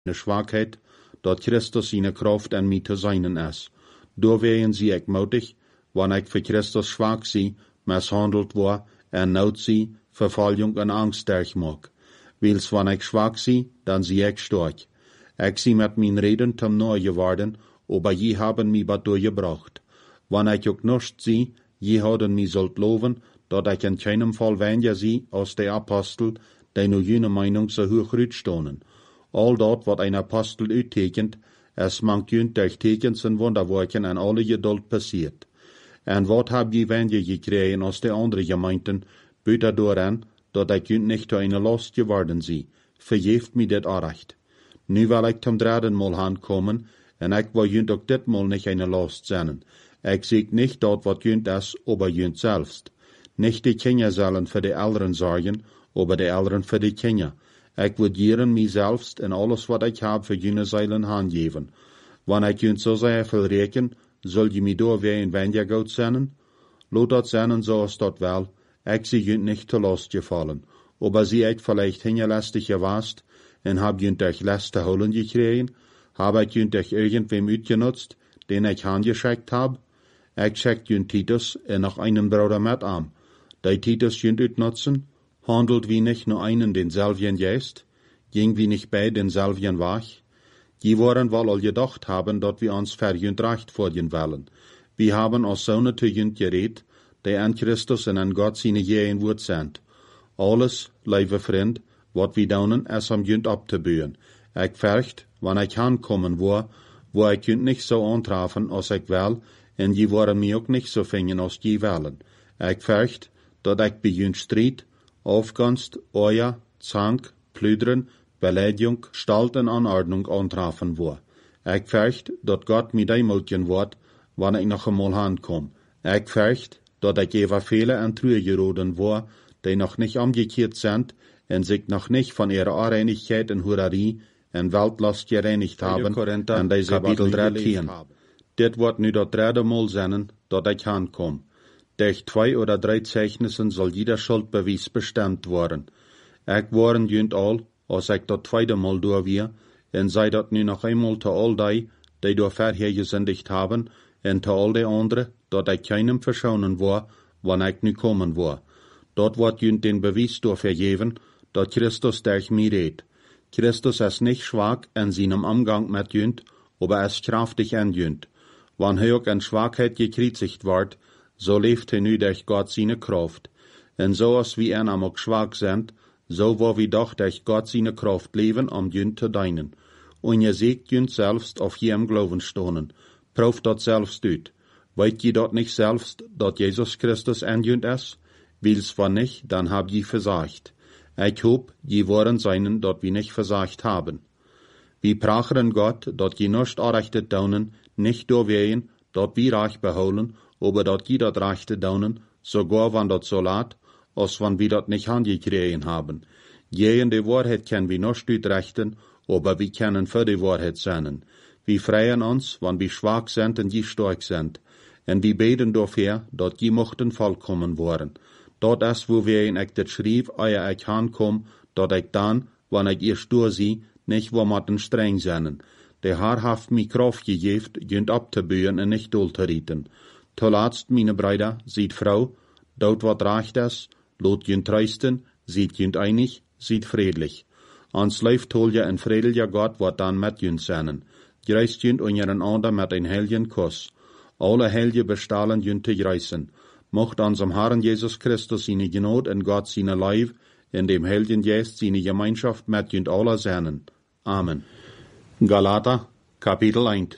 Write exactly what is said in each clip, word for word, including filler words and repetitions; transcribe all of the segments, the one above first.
de Schwachheit, dat Christus seine Kraft en mij te zijnen is. Door werden zie ik moedig, wanneer ik voor Christus schwach zie, mishandeld word, en nood zie, vervolging en angst sterk maak. Wils wanneer ik schwach zie, dan zie ik sterk. Ik zie met mijn reden ten neu geworden, aber je haben mij wat doorgebracht. Wanneer ik ook nicht zie, je hadden mij zult loven, dat ik in keinem Fall weniger zie als de Apostel, die nu jene Meinung so hoch uitstonen. Al dat wat een Apostel uittekent, es mangt junt durch Tekens en Wunderwerken en alle Geduld passiert. En wat heb je weniger gekregen als de andere Gemeinden, buiten dooran, dat ik junt nicht zu einer Last geworden zie. Vergeeft mij dit aanrecht. Nu wil ik zum dritten Mal aankomen, en ik wil junt ook ditmal nicht eine Last zijn. Ik zie nicht dat wat junt is, aber junt selbst. Nicht die Kinder sollen für die Älteren sorgen, aber die Älteren für die Kinder. Ik wil jeren mij selbst en alles wat ik heb voor jullie zeilen aangeven. Wanneer ik jullie zo zeer veel reken, zul je mij door weer een weniger goed zijn? Laat dat zijn zoals dat wel. Ik zie jullie niet te last gevallen. Aber zie ik vielleicht hingelastig geweest en heb jullie durch last te holen gekregen? Heb ik jullie durch irgendwem uitgenutzt, den ik aangeschickt heb? Ik schickt jullie Titus en nog einen Bruder met aan. Die Titus jullie uitnutzen? Handelt wie nicht nur einen denselben Geist? Ging wie nicht bei denselben Weg? Die wollen wohl all gedacht haben, dat wir uns verjünt recht vorgehen wollen. Wir haben uns so zu jünt geredet, die an Christus und an Gott seine Gehen Wort sind. Alles, liebe Freund, wat wir daunen, es am jünt abzubühen. Ich fürcht, wann ich ankommen wo, wo ich jünt nicht so antreffen, als ich will, und die wollen mir auch nicht so fingen, als die wollen. Ich fürcht, dat ich bei jünt Streit, Aufgunst, Euer, Zank, Plüdern, Beleidigung, Stalt en Anordnung antreffen wo. Ich fürcht, dat Gott mir deimulken wird, wann ich noch einmal ankomm. Ich fürcht, dat ich ever viele en Trühe geroden wo, die noch nicht umgekehrt sind und sich noch nicht von ihrer Unreinigkeit und Hurerie und Weltlast gereinigt haben, an diese Kapitel dreizehn. Dit wird nu dat dritte Mal sein, dat ich ankomm. Durch zwei oder drei Zeichnissen soll jeder Schuldbeweis bestimmt worden. Ich waren jünt all, als ich das zweite Mal durch wir, und sei dat nu noch einmal zu all die, die durch vorher gesündigt haben, und zu all die anderen, dat ich keinem verschonen war, wann ich nu kommen war. Dort wird jünt den Beweis durch vergeben, dat Christus durch mich redet. Christus ist nicht schwach in seinem Umgang mit jünt, aber er ist kraftig in jünt. Wann er auch in Schwachheit gekreuzigt wird, so leeft hij nu durch Gott seine Kraft. En zoals wie en am ook schwach sind, so wo wir doch durch Gott seine Kraft leben, um jünt zu dienen. Und je seht jünt selbst auf jem Glauben stonen. Prüft dat selbst uit. Weet je dat nicht selbst, dat Jesus Christus en jünt is? Wils van nicht, dann hab je versagt. Ich hoop, je worden seinen, dat wir nicht versagt haben. Wir pracheren Gott, dat je nicht anrechtet daunen, nicht doorwehen, dat wir reich beholen, aber dat je dat rechte daunen, sogar wann dat so laat, als wann wir dat nicht angekriegen haben. Gegen die Wahrheit können wir nicht uitrechten, aber wir können für die Wahrheit sein. Wir freien uns, wann wir schwach sind und je stark sind. Und wir beten dafür, dat je mochten vollkommen worden. Dat ist, wo wir in ich das schrieb, euer ich ankomm, dat ich dann, wann ich ihr stur sie, nicht wo matten streng sein. Der Herr haft mi Kraft gegeben, jünt abzubühen und nicht dulteriten. Zuletzt, meine Brüder, sieht Frau, dort wat recht ist, lot jünt trösten, sieht jünt einig, sieht friedlich. Ans läuft hol ja ein friedlicher Gott, wat dann mit jünt seinen. Greist jünt und ihren Ander mit ein heiligen Kuss. Alle Helge bestahlen jünt te greisen. Mocht unserem Herrn Jesus Christus seine Genot und Gott seine Leib, in dem heiligen Geist seine Gemeinschaft mit jünt alle seinen. Amen. Galater, Kapitel eins.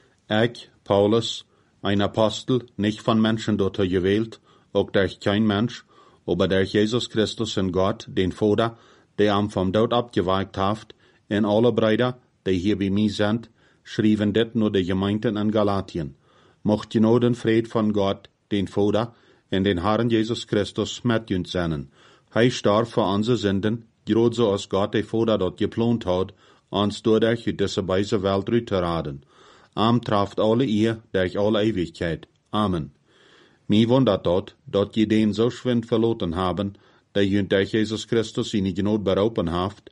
Ich, Paulus, ein Apostel, nicht von Menschen dort gewählt, auch durch kein Mensch, aber durch Jesus Christus und Gott, den Vater, der am vom Tod abgewagt hat, und alle Brüder, die hier bei mir sind, schrieben dit nur die Gemeinden in Galatien. Mocht je nou den Fried von Gott, den Vater, und den Herrn Jesus Christus mit uns sein. Hij starb für unsere Sünden, gerade so als Gott der Vater dort geplant hat, uns dadurch in diese weise Welt rüteraden. Am traft alle ihr durch alle Ewigkeit. Amen. Mir wundert dort, dat je den so schwind verloren haben, der jünt durch Jesus Christus seine Genot berauben haft,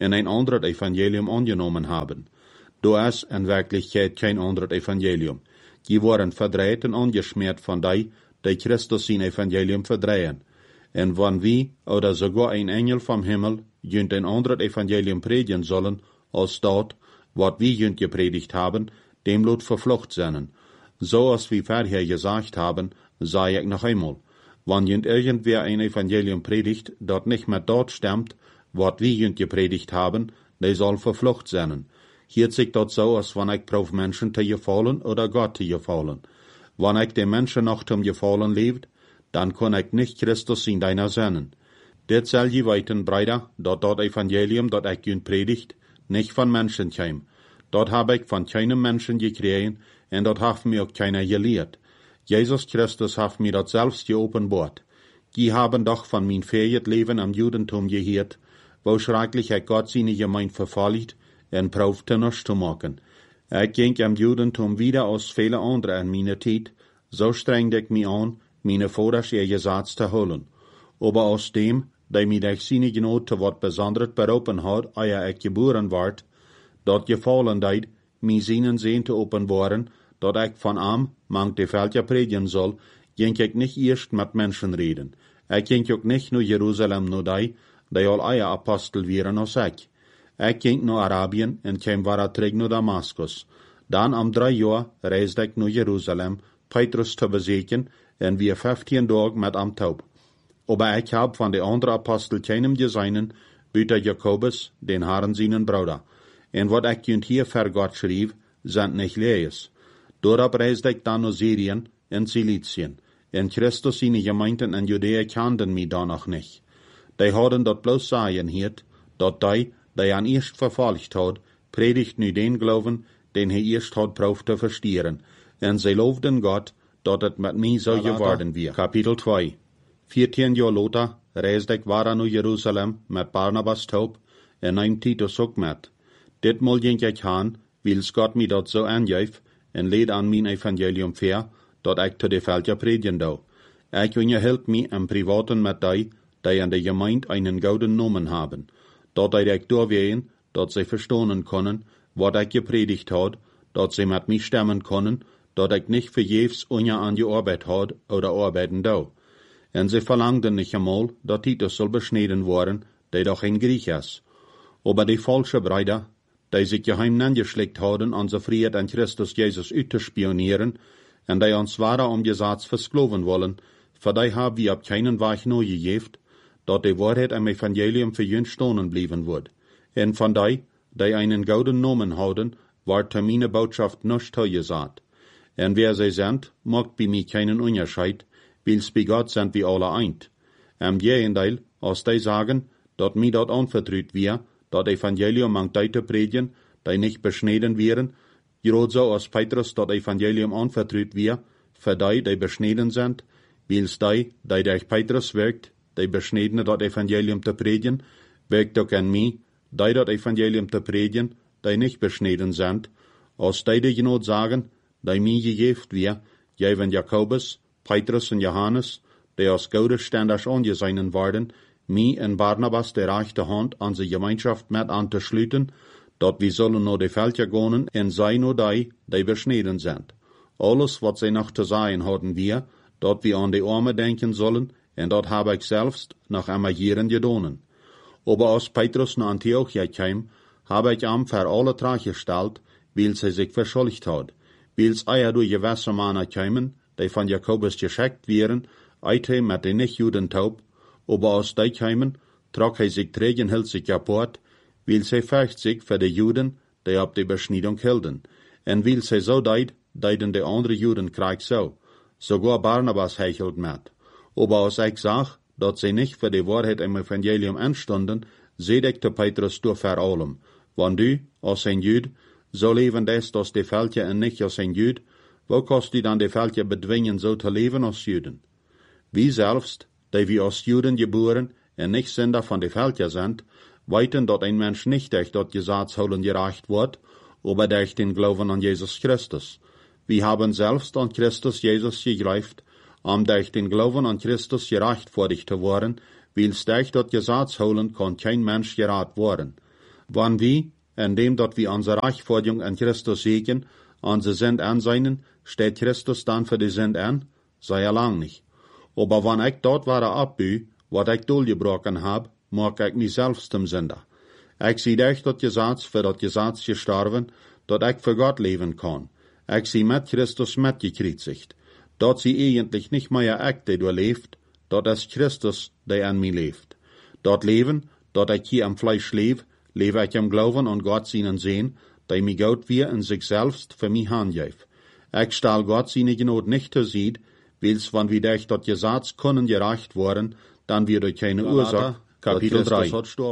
en ein anderes Evangelium angenommen haben. Da ist in Wirklichkeit kein anderes Evangelium. Die waren verdreht und angeschmiert von die, die Christus sein Evangelium verdrehen. En wann wie, oder sogar ein Engel vom Himmel, jünt ein anderes Evangelium predigen sollen, als dort, wat wir jünt gepredigt haben, dem lot verflucht sein. So als wir vorher gesagt haben, sage ich noch einmal, wann jünt irgendwer ein Evangelium predigt, dat nicht mehr dort stimmt, wat wir jünt gepredigt haben, der soll verflucht sein. Hier sich dort so, als wann ich prof Menschen zu gefallen oder Gott zu gefallen. Wann ich den Menschen noch zum Gefallen lebt, dann kann ich nicht Christus in deiner sein. Det soll je weiten, Brüder, dort dort Evangelium, dort ich jünt predigt, nicht von Menschen käm. Dort habe ich von keinem Menschen gekriegt, und dort hat mir auch keiner gelehrt. Jesus Christus hat mir dort selbst geopenbart. Die haben doch von mein fähiges Leben am Judentum gehört, wo schrecklich ich Gott seine Gemeinde verfolgt und proefte nichts zu machen. Ich ging am Judentum wieder aus viele andere in meiner Zeit, so strengte ich mich an, meine Vaters ihr Gesetz zu holen. Aber aus dem, der mir durch seine Gnade zu wat Besonderes berufen hat, ehe ich geboren ward, dort gefallen deid, mir seinen Sehen zu openbaren, dort ich von am, mang de Völker predigen soll, ging ich nicht erst mit Menschen reden. Ich ging auch nicht nur Jerusalem nur die, die all eier Apostel wären als ich. Ich ging nur Arabien und kam war zurück nur Damaskus. Dann am drei Jahr reiste ich nur Jerusalem, Petrus zu besuchen, und wir fünfzehn Tage mit am Taub. Aber ich hab von den anderen Apostel keinem gesehen, büter Jakobus, den Herrn seinen Bruder. Und wat ich jünt hier für Gott schrieb, sind nicht lees. Dorab reiste ich dann nach Syrien und Silizien. Und Christus seine Gemeinden in Judäa kannten mich da noch nicht. Die hadden dort bloß sagen hiert, dort die, die an erst verfolgt hat, predigt nu den Glauben, den er erst hat prof zu verstehen. Und sie loofden Gott, dat het mit mir so geworden wir. Kapitel zwei. vierzehn Jahre later reiste ich war nach Jerusalem mit Barnabas taub und ein Titus auch mit. Ditmal ging ich han, wils Gott mir dort so angeif, und lädt an mein Evangelium fair, dat ich zu de Völker predigen do. Ich unterhielt mich im Privaten mit die, die in der Gemeinde einen guten Namen haben, dat ich durchwehen, dat sie verstehen können, wat ich gepredigt hat, dat sie mit mir stemmen können, dat ich nicht verjefs unja an die Arbeit hat oder arbeiten do. Und sie verlangten nicht einmal, dat Titus soll beschnitten worden, der doch ein Griech ist. Aber die falsche Brüder, die sich geheim angeschickt haben, an so Fried an Christus Jesus auszuspionieren, und die uns wahrer um Gesetz versklaven wollen, für die haben wir ab keinen Weg neu gegeben, dat die Wahrheit am Evangelium für jüngst stonen blieben wird. Und von die, die einen guten Namen haben, war meine Botschaft nicht gesagt. Und wer sie sind, macht bei mir keinen Unterschied, wils bei Gott sind wir alle eint. Am Gegenteil, als die sagen, dat mir dort anvertraut wir, dat Evangelium an die zu predigen, die nicht beschnitten wären, gerade so als Petrus dat Evangelium anvertraut wir, für die, die beschnitten sind, wils die, die durch Petrus wirkt, die beschnittene dat Evangelium zu predigen, wirkt auch an mich, die dat Evangelium zu predigen, die nicht beschnitten sind, als die, die genau sagen, die mir gegeben wir, geben Jakobus, Petrus und Johannes, die als gute Ständers angesehen worden, mich und Barnabas die rechte Hand an die Gemeinschaft mit anzuschließen, dat wir sollen nur die Völker gehen und sei nur die, die beschnitten sind. Alles, was sie noch zu sagen hatten wir, dat wir an die Arme denken sollen, und dat habe ich selbst nach einmal Jahren getan. Aber als Petrus nach Antiochia kam, habe ich am für alle gestellt, weil sie sich verschuldigt hat, weil eier durch gewisse Männer kamen, die von Jakobus geschickt wären, eite mit den Nichtjuden taub, aber als die kamen, trug er sich trägenhälsig apart, weil sie fürcht sich für die Juden, die ab die Beschneidung hielten. Und weil sie so deid, deiden die anderen Juden Krieg so. Sogar Barnabas hechelt mit. Aber als ich sag, dass sie nicht für die Wahrheit im Evangelium anstunden, sedigte Petrus durch vor allem. Wenn du, als ein Jüd, so leben des, dass die Völker und nicht als ein Jüd, wo kannst du dann die Völker bedwingen, so zu leben als Juden? Wie selbst, die wir als Juden geboren und nicht Sünder von den Völker sind, weiten, dass ein Mensch nicht durch das Gesetz holen gereicht wird, aber durch den Glauben an Jesus Christus. Wir haben selbst an Christus Jesus gegreift, um durch den Glauben an Christus gerecht vor dich zu werden, weil durch das Gesetz holen kann kein Mensch gerat worden. Wann wir, indem dort wir unsere Reichforderung an Christus sehen, unsere Send anseinen, steht Christus dann für die Send an? Sei er lang nicht. Aber wann ich dort war abbü, wat ich durchgebrochen hab, mag ich mich selbst zum Sünder. Ich sieh dich dort Gesetz, für dort Gesetz gestorben, dort ich für Gott leben kann. Ich sieh mit Christus mitgekreuzigt. Dort sie eigentlich nicht mehr ich, der du lebt, dort ist Christus, der an mir lebt. Dort leben, dort ich hier am Fleisch lebe, lebe ich im Glauben und Gott seinen sehen, der mir Gott wir in sich selbst für mich handgeeft. Ich stahl Gott seine Gnade nicht zu sieht, wils wann wir durch dort Gesetz können gerecht worden, dann wir durch keine Ursache, Kapitel drei.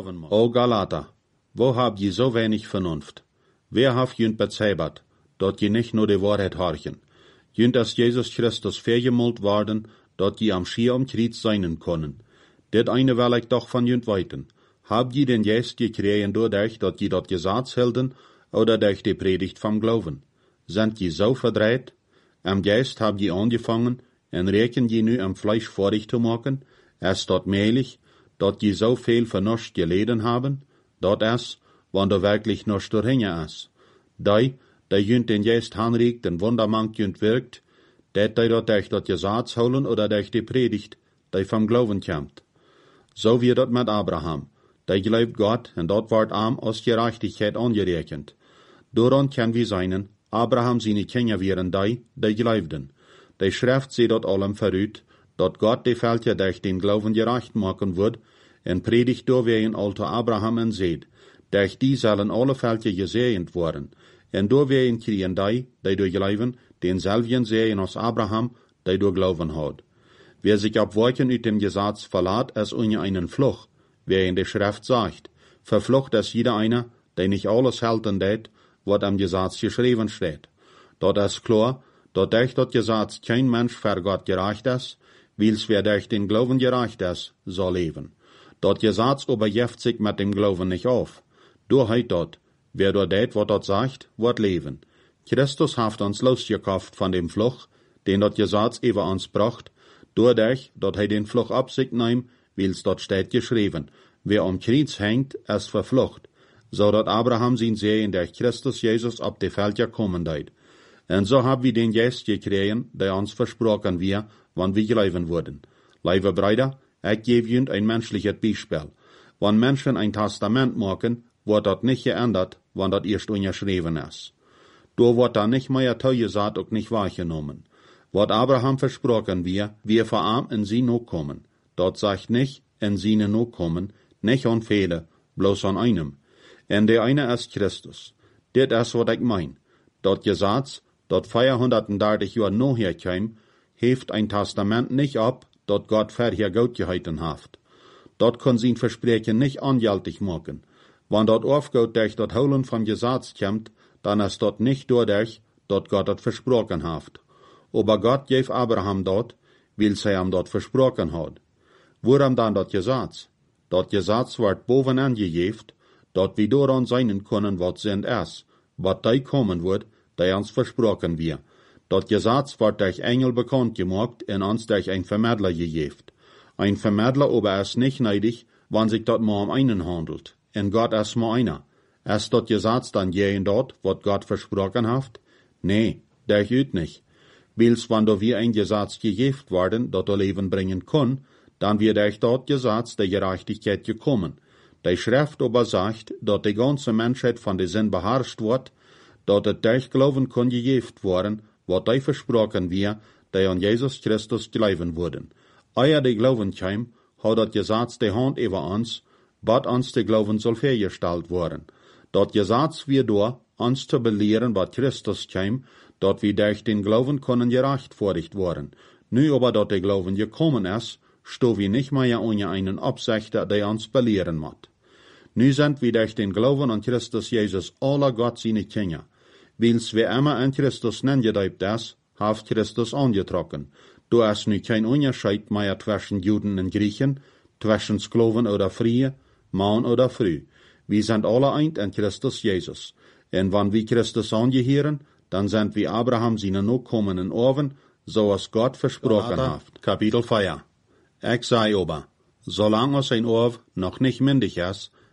O Galater, wo habt ihr so wenig Vernunft? Wer haft jünd bezeibert, dort je nicht nur die Wahrheit horchen? Jünd dass Jesus Christus vergemult worden, dort je am Schier am Kreuz seinen können. Dit eine will ich doch von jünd weiten. Habt ihr den Geist gekriegen dadurch, dort je dort Gesetz hielten, oder durch die Predigt vom Glauben? Sind je so verdreht? Am Geist habt ihr angefangen, en reken je nu am Fleisch vorig zu machen? Es dort mehlig, dort je so viel Vernunft geleden haben? Dort es, wann du wirklich noch durchhänge es. Dei, der jünd den Geist hanregt, den Wundermann jünd wirkt, det dei dort durch dort Gesetz holen oder durch die Predigt, dei vom Glauben kommt. So wie dort mit Abraham. Der glaubt Gott, und dort ward arm aus Gerechtigkeit angerechnet. Daran kann wir seinen, Abraham seine Kinder wären die, die glaubten. Die Schrift sie dort allem verrüht, dort Gott die Völker durch den Glauben gerecht machen wird, en predigt door wir in alter Abraham en seed, durch die sollen alle Völker gesegnet worden, en door wir in kriegen die, die durch Glauben, denselben sehen aus Abraham, die durch Glauben hat. Wer sich abweichen ut dem Gesetz verlat, es ohne einen Fluch, wer in der Schrift sagt, verflucht es jeder einer, der nicht alles halten det, was am Gesetz geschrieben steht. Dort ist klar, dort durch das Gesetz kein Mensch für Gott gerecht ist, wils wer durch den Glauben gerecht ist, soll leben. Dort Gesetz oberjeft sich mit dem Glauben nicht auf. Du heit dort, wer dort det, was dort sagt, wird leben. Christus haft uns losgekauft von dem Fluch, den dort Gesetz über uns bracht, dadurch, dort he den Fluch ab sich nehm, wils dort steht geschrieben, wer am Kreuz hängt, ist verflucht, so dort Abraham sin Sehen durch Christus Jesus ab de Völker kommen deit. Und so hab wir den Geist gekriegen, der uns versprochen wir, wann wir glauben wurden. Liebe Brüder, ich gebe Ihnen ein menschliches Beispiel. Wenn Menschen ein Testament machen, wird dort nicht geändert, wann dort erst unterschrieben ist. Da wird dann nicht mehr zugesagt und nicht wahrgenommen. Was Abraham versprochen wir, wir vor arm in sie noch kommen. Dort sagt nicht, in sie noch kommen, nicht an viele, bloß an einem. Und der eine ist Christus. Dit ist, was ich mein. Dort Gesetz, dort vierhundertdreißig Jahre noch herkam, heeft ein Testament nicht ab, dort Gott vorher Gott gehalten haft. Dort kann sein Versprechen nicht angültig machen. Wenn dort aufgeht durch dort Holen vom Gesetz kommt, dann ist dort nicht dadurch, dort Gott dort versprochen haft. Aber Gott gave Abraham dort, weil sie ihm dort versprochen hat. Woran dann dort Gesetz? Dort Gesetz wird boven angegeben, dort wir daran sein können, was sind es, was da kommen wird, da uns versprochen wir. Dort Gesetz wird durch Engel bekannt gemacht und uns durch ein Vermittler gegeben. Ein Vermittler aber ist nicht neidig, wann sich dort mal um einen handelt. Und Gott ist mal einer. Ist dort Gesetz dann gehen dort, was Gott versprochen hat? Nee, der üt nicht. Wils, wann da wir ein Gesetz gegeben worden, dort er Leben bringen kann, dann wird durch dort Gesetz der Gerechtigkeit gekommen. Die Schrift aber sagt, dort die ganze Menschheit von der Sinn beherrscht wird, dort es durch Glauben kann gegeben worden, was die versprochen wir, die an Jesus Christus glauben wurden. Eier die Glauben kam, hat das Gesetz die Hand über uns, was uns der Glauben soll hergestellt worden. Dort Gesetz wir da, uns zu belehren, was Christus kam, dort wir durch den Glauben können gerecht vorricht worden. Nu aber dort der Glauben gekommen ist, sto wir nicht mehr ohne einen Absichter, der uns belehren macht. Nu sind wir durch den Glauben an Christus Jesus aller Gott seine Kinder. Wils wir immer an Christus nengedeibt ist, haft Christus angetrocken. Du hast nu kein Unterschied mehr zwischen Juden und Griechen, zwischen Sklaven oder Frie, Mann oder Frau. Wir sind alle eint in Christus Jesus. Und wenn wir Christus angehören, dann sind wir Abraham seine nachkommenden Orven, so als Gott versprochen hat. Kapitel vier. Ich sei aber, solange sein Orv noch nicht mündig ist,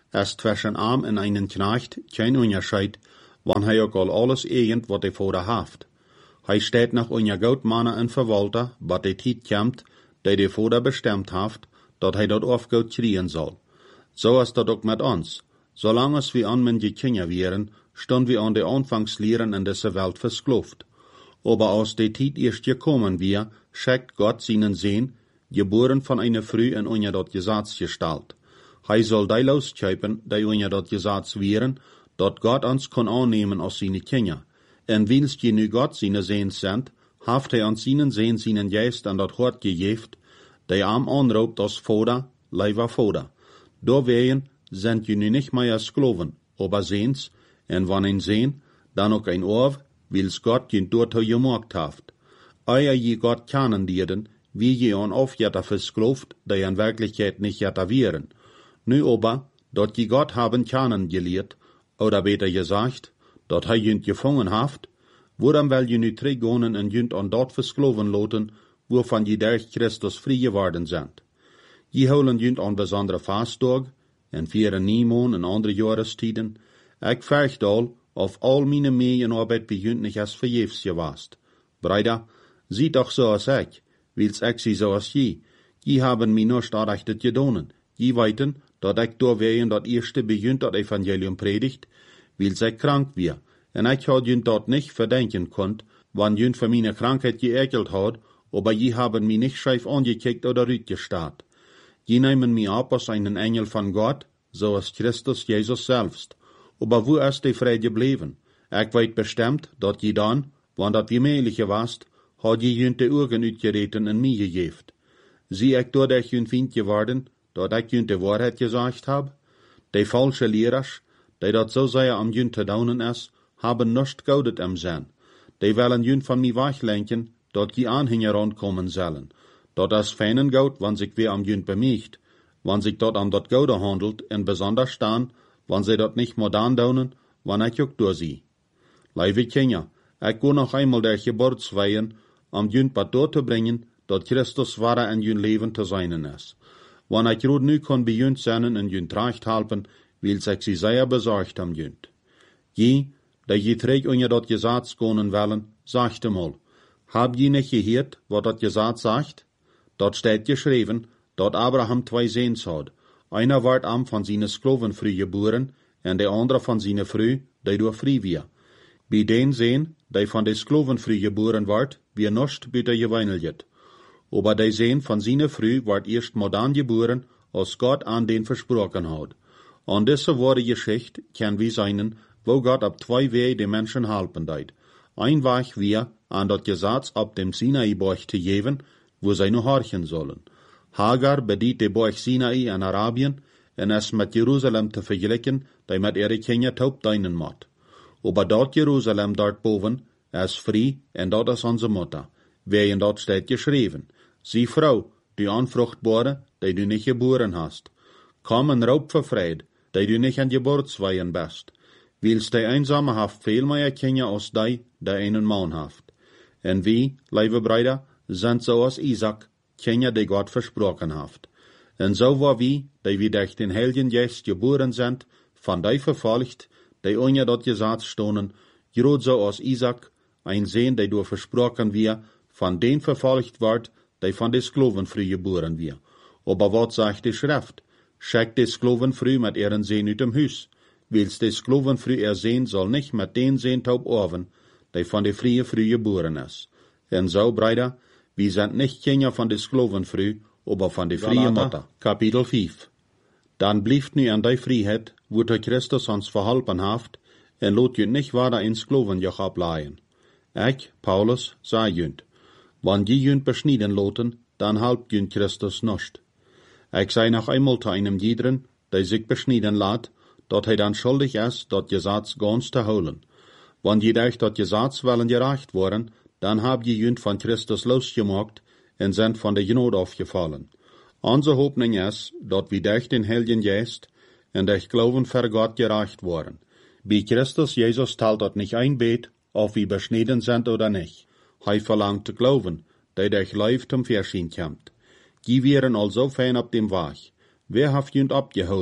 es zwischen arm en einen Knecht kein Unterscheid, wann hij ook al alles eigend wat hij voor de haft. Hij steht nach unja Goudmannen en Verwalter, wat de tijd komt, die de voor de bestemd haft, dat hij dat afgoud kriegen zal. Zo is dat ook met ons. Zolang we an mensen Kinder wären, stond wir an de Anfangslehren in dieser Welt verskloft. Aber aus der Zeit erst gekommen wir, schickt Gott seinen Sohn, geboren von einer Frau in unja dat Gesetz gestalt. Hij soll die loskäupen, die unja dat Gesetz wären, dat Gott uns kann annehmen als seine Kinder. En wils je nu Gott seine Sohn sendt, haft hij ans seinen Sohn seinen Geist an dat Hort gegeft, die am anroopt als Vater, leiva Vater. Doorwegen sind je nu nicht mehr Sklaven, aber Sehns, en wann ein Sehn, dann auch ein Orv, wils Gott je dort gemacht haft. Eier je Gott kennen dieden, wie je an aufjetter verskloft, die in Wirklichkeit nicht jetter wären. Nu aber, dort je Gott haben kennen gelehrt, oder beter gesagt, dat hij jünt gefangen haft, woran wel je nu teruggonen en jünt an dat verskloven loten, waarvan je durch Christus vrij geworden sind. Je holen jünt an besondere Fastdag, en vieren Niemon en andere Jahrestiden. Ik vergt al, of al meine Medienarbeit bij jünt nicht als verjefs gewast. Bruder, zie doch so als ik, wils ik zie so als je. Je haben mi nur starachtet gedonen. Je weiten, dat ik doorwegen dat eerste bij jünt dat Evangelium predigt, wils ik krank wir. En ik had jünt dat nicht verdenken konnt, wann jünt für meine Krankheit geekelt had, aber je haben mi nicht scheif angekickt oder rütgestarrt. Je nehmen mi ab als einen Engel von Gott, so ist Christus Jesus selbst. Aber wo ist die frei geblieben? Ich weet bestimmt, dat je dann, wann dat wie möglich warst, had je jünt de Augen uitgereten en mi gegeft. Zie ik doordat jünt Wind geworden, dat ik jünt de Wahrheit gesagt hab? Die falsche Lehrers, die dat so sehr am jünt te daunen is, haben nicht gaudet am Sinn. Die wollen jünt von mi weglenken, dat je Anhänger rankommen sollen. Dat is feinen Goud, wann sich wer am jünt bemicht, wann sich dort an dat Goude handelt, en besonders staan, wann sie dat nicht modern daunen, wann ich ook doorzie. Lieve Kinder, ik go noch einmal der Geburtsweihen, am jünt wat door te brengen, dat Christus ware in jün Leben te zijn is. Wann ich rot nu kon bij jünt zijn en jünt recht helpen, wils ik sie sehr besorgt am jünt. Je, dat je terug onder dat Gesetz gonen willen, sagte mal, hab je nicht gehört, wat dat Gesetz sagt? Dort steht geschrieben, dat Abraham zwei Sehns had. Einer ward am von seine Sklaven früh geboren, en der andere von seine Früh, die door früh wir. Bei den Sehn, die von de Sklaven früh geboren ward, wir nicht bitte geweinelt. Aber der Sehn von seine Früh ward erst modern geboren, als Gott an den versprochen hat. An diese wahre Geschichte kann wir seinen, wo Gott ab zwei Wege die Menschen helfen deit. Ein Weg wir, an dat Gesetz ab dem Sinai-Berg te geben, wo sie nu horchen sollen. Hagar bediet de Berg Sinai in Arabien, en es met Jerusalem te vergelijken, die met ihre Kinder taub deinen mat. Aber dort Jerusalem dort boven, is frei, en dat is onze Mutter. Wie in dat steht geschrieben. Sie Frau, die Unfruchtbare, die du nicht geboren hast. Komm en raub verfreid, die du nicht an Geburtsweihen bist. Wils die Einsame haft viel mehr Kinder als die, die einen Mann haft. En wie, lieve Brüder, sind so als Isaac, Kinder, die Gott versprochen haft. En so war wie, die wir durch den Heiligen Geist geboren sind, von die verfolgt, die ohne dat Gesetz stonen, grad so als Isaac, ein Sehn, der durch versprochen wir, von den verfolgt wird, die von den Sklaven früh geboren wir. Aber was sagt die Schrift? Schickt die Sklaven früh mit ihren Sehn uit dem Hus. Wils die Sklaven früh ihr Sehn soll nicht mit den Sehn taub orven, die von der Frie früh geboren ist. En so, Brüder, wir sind nicht Kinder von der Sklaven früh, aber von der Frie Mutter. Kapitel fünf. Dann blieft nu an die Freiheit, wo der Christus uns verholpen haft, en lot jünt nicht weiter in Sklavenjoch ableihen. Ich, Paulus, sei jünt. Wann die jünt beschnieden loten, dann halbt jünt Christus nicht. Ich sei noch einmal zu einem jederen, der sich beschnieden lässt, dat hij dann schuldig ist, dat Gesetz ganz zu holen. Wann je durch dat Gesetz wollen gereicht worden, dann hab je jünt von Christus losgemacht en sind von der Gnade aufgefallen. Unsere Hoffnung ist, dat wir durch den Heiligen Geist en durch Glauben für Gott gereicht worden. Bei Christus Jesus teilt dat nicht ein Bet, ob wir beschnitten sind oder nicht. Hij verlangt zu glauben, der durch Leib zum Verschien kommt. Die wären also fein auf dem Weg. Wer hat jünt abgeholen,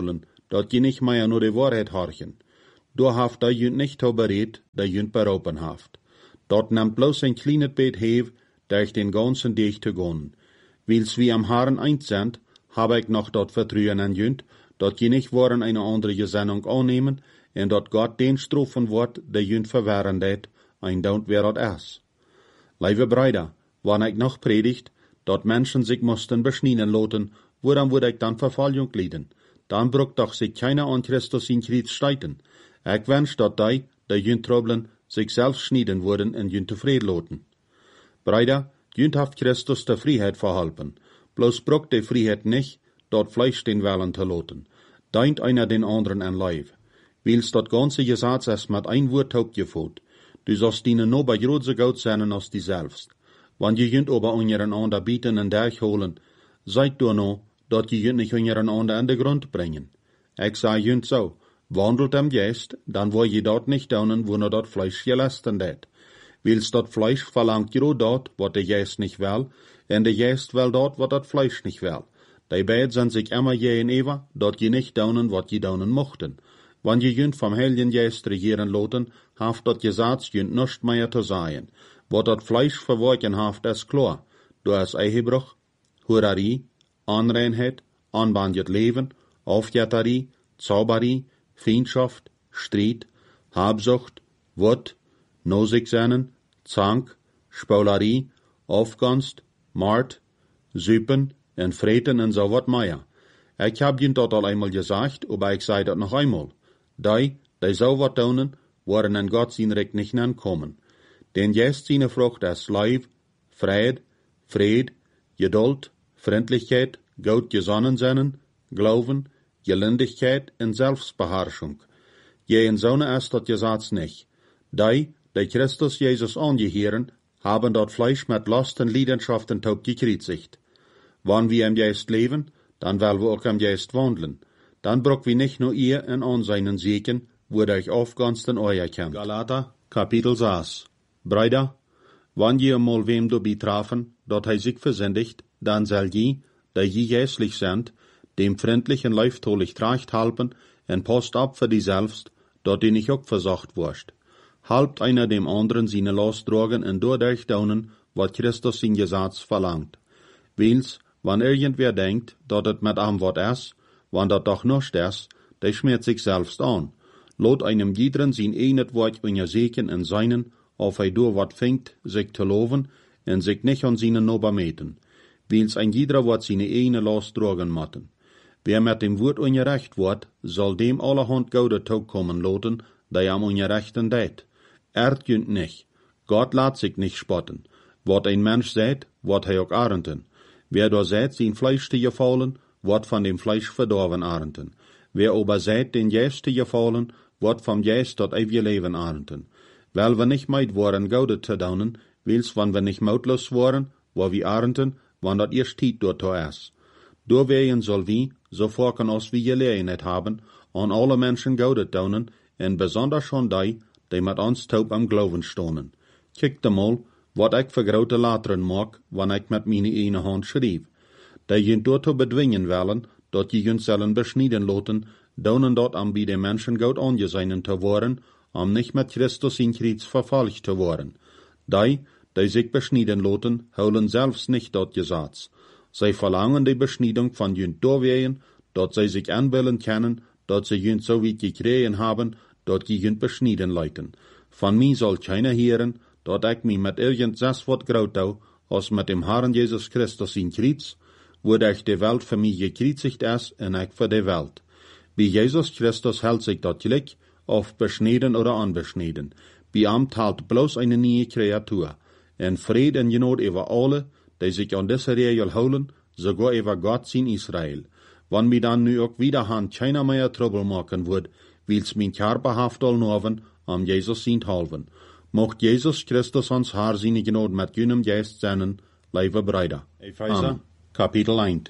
dat je nicht mehr nur die Wahrheit horchen. Du haft da jünt nicht to berät, da jünt beropen haft. Dort nimmt bloß ein kleines Bett hev, durch den ganzen Weg zu gehen. Wils wie am Haaren eins sind, habe ich noch dort Vertrauen an jünt, dat je nicht waren eine andere Gesinnung annehmen, en dat Gott den strafen wird, der jünt verwehren det, ein daunt wer dat is. Lieve Brüder, wann ich noch predigt, dat Menschen sich mussten beschneiden lassen, woran würde ich dann Verfallung leiden? Dann brucht doch sich keiner an Christus in Kreuz steiten. Ich wünsch, dat die, der jünt troblen, sich selbst schneiden würden en jünt tevreden lassen. Brüder, jünt haft Christus der Freiheit verhalten. Bloß brucht die Freiheit nicht, dort Fleisch den Wellen zu lassen. Deint einer den anderen ein Leib. Wils dat ganze Gesetz ist mit ein Wort hauptgeführt. Du sollst ihnen nur bei große Gott sein als die selbst. Wann je jünt aber unseren ander bieten en derch holen, seid du no, dat je jünt nicht unseren ander an den Grund bringen. Ich sag jünt so, wandelt am Geist, dann wo je dort nicht daunen, wo nur dort Fleisch gelasten det. Wils dat Fleisch verlangt jo dort, wat der Geist nicht will, en der Geist will dort, wat dat Fleisch nicht will. Die beiden sind sich immer je in Eva, dat je nicht daunen, wat je daunen mochten. Wann je jünt vom Heiligen Geist regieren loten, haft dat Gesetz jünt nicht mehr zu sein. Wat dat Fleisch verworken haft, ist klar. Du hast Ehebruch, Hurerie, Anreinheit, anbandet Leben, Aufjäterie, Zauberie, Feindschaft, Streit, Habsucht, Wut, Nosigsennen, Zank, Spaulerie, Aufgunst, Mord, Süpen, en Freten en so wat mehr. Ich hab jünt dat al einmal gesagt, aber ich sei dat noch einmal. Die, die so wat tun, waren in Gott sein Recht nicht ankommen. Denn jetzt seine Frucht ist Leib, Fried, Fried, Geduld, Freundlichkeit, gut Gesonnensein, Glauben, Gelindigkeit und Selbstbeherrschung. Je in Sonne ist dat Gesetz nicht. Die, die Christus Jesus angehören, haben dort Fleisch mit Lust und Leidenschaften taub gekreuzigt. Wann wir im Geist leben, dann wollen wir auch im Geist wandeln. Dann braucht wir nicht nur ihr in Anseinen Segen, wodurch aufganzt in euer kennt. Galater, Kapitel sechs. Brüder, wann je mal wem du betrafen, dort hij sich versündigt, dann soll je, da je jässlich sind, dem freundlichen Leiftolich tracht halten, en post ab für die selbst, dort die nicht auch versacht wurscht. Halbt einer dem anderen seine Last tragen en dadurch daunen, wat Christus in Gesetz verlangt. Wils, wann irgendwer denkt, dat het mit am wat is, wann dat doch nicht is, der schmiert sich selbst an. Lot einem jederen sein einet Wort unter Segen in seinen, auf hij door wat fängt, sich zu loven, en sich nicht an seinen Nober meten. Wils ein jeder wat seine eine Last tragen matten. Wer mit dem Wort ungerecht wird, soll dem allerhand Gaude Tag kommen loten, der am Ungerechten deit. Erd jünt nicht. Gott lässt sich nicht spotten. Wat ein Mensch sät, wird hij auch ernten. Wer da sät, sein Fleisch zu gefallen, wird von dem Fleisch verdorben ernten. Wer aber sät, den Geist zu gefallen, wird vom Geist dat ewige Leben ernten. Weil wir nicht meid waren, Gaude zu daunen, wils wann wir nicht mautlos waren, wo wir ernten, wann dat erst Tiet dort is. Door wehen soll wie, so vorken als wie Gelegenheit haben, an alle Menschen Gaude daunen, en besonders schon die, die mit uns taub am Glauben stonen. Kijk de mal, wat ik für grote Lateren mag, wann ik met meine eine Hand schrieb. Die jünt dort zu bedwingen wollen, dat je jünt sollen beschneiden loten, daunen dort am bei den Menschen Gaut angesehen zu worden, am nicht mit Christus in Kreuz verfolgt zu worden. Die, die sich beschneiden loten, holen selbst nicht dort Gesetz. Sie verlangen die Beschneidung von jünt doorwehen, dat sie sich anwählen können, dat sie jünt so weit gekriegen haben, dat die jünt beschneiden leiten. Von mir soll keiner hören, dat ich mich mit irgendwas wat graut hau, als mit dem Herrn Jesus Christus in Kreuz, wodurch die Welt für mich gekreuzigt ist, und ich für die Welt. Bei Jesus Christus hält sich dat gleich, auf beschneiden oder anbeschneiden. Bei ihm teilt bloß eine neue Kreatur. En Fried en Genot über alle, die sich an diese Regel holen, sogar über Gott in Israel. Wann mir dann nu auch wieder han keiner mehr Trouble machen wird, wils mein Körper haft all noven, am Jesus sind halven. Mocht Jesus Christus ans Haar seine Genot mit jenem Geist seinen, liebe Brüder. Epheser, Kapitel eins.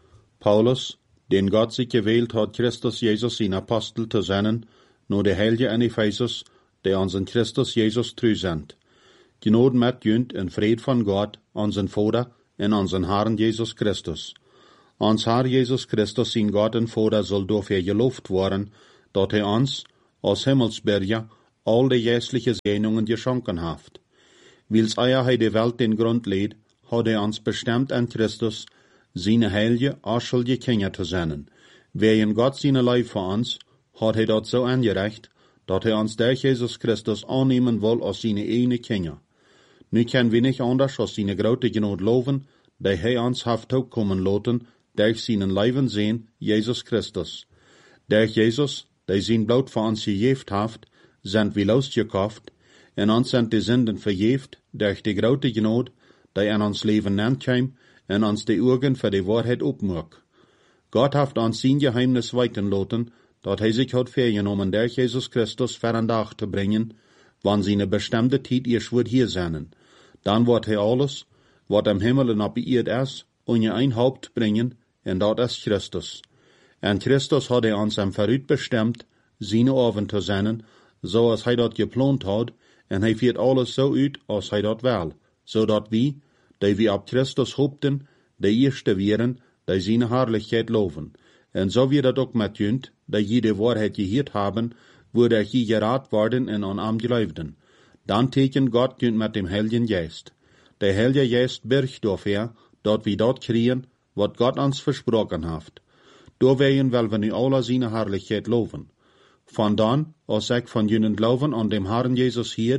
Paulus, den Gott sich gewählt hat, Christus Jesus in Apostel zu sein, nur der Heilige in Ephesus, der unseren Christus Jesus treu sind. Genot mit jünt en Fried von Gott, unseren Vater, en unseren Herrn Jesus Christus. Ons Herr Jesus Christus, zijn God en Vader, zal dafür geloofd worden, dat hij ons, als Himmelsbürger, al de geestliche Segnungen geschonken heeft. Wils eier hij de Welt den Grund leed, had hij ons bestemd in Christus, zijn heilige, aschelge Kinder te zijn. Wegen God zijn Leib voor ons, had hij dat zo aangerecht, dat hij ons durch Jesus Christus aannemen wil als zijn eigen Kinder. Nu kunnen we niet anders als zijn grote genoot loven, dat hij ons heeft toekomen laten, durch zijn leven zijn, Jesus Christus. Durch Jesus, die zijn bloed voor ons gegeven heeft, zijn we losgekauft, en ons zijn de zinden vergeeft, durch de grote genoot, die in ons leven neemt en ons de ogen voor de waarheid opmaakt. God heeft ons zijn geheimnis weten laten, dat hij zich had vergenomen durch Jesus Christus voor een dag te brengen, wanneer zijn bestemde tijd eerst wordt hier zijn. Dan wordt hij alles, wat im Himmel en op de aarde is, onder een Haupt brengen, en dat is Christus. En Christus had hij ons hem vooruit bestemd, zijn oven te zijn, zoals hij dat gepland had, en hij viert alles zo uit, als hij dat wil, zodat wie, die we op Christus hoopten, de eerste wären, die zijn herrlichkeit loven. En zo wie dat ook met junt, die je de waarheid gehoord hebben, wurde je geraad worden en aan hem geloofden. Dan teken God junt met dem Heiligen Geist. De Heilige Geist birgt dafür, dat we dat kriegen, wat God ons versprochen heeft. Doorwegen wil we nu alle zijn herrlichkeit loven. Van dan, als ik van jullie geloven aan dem Herrn Jesus hier,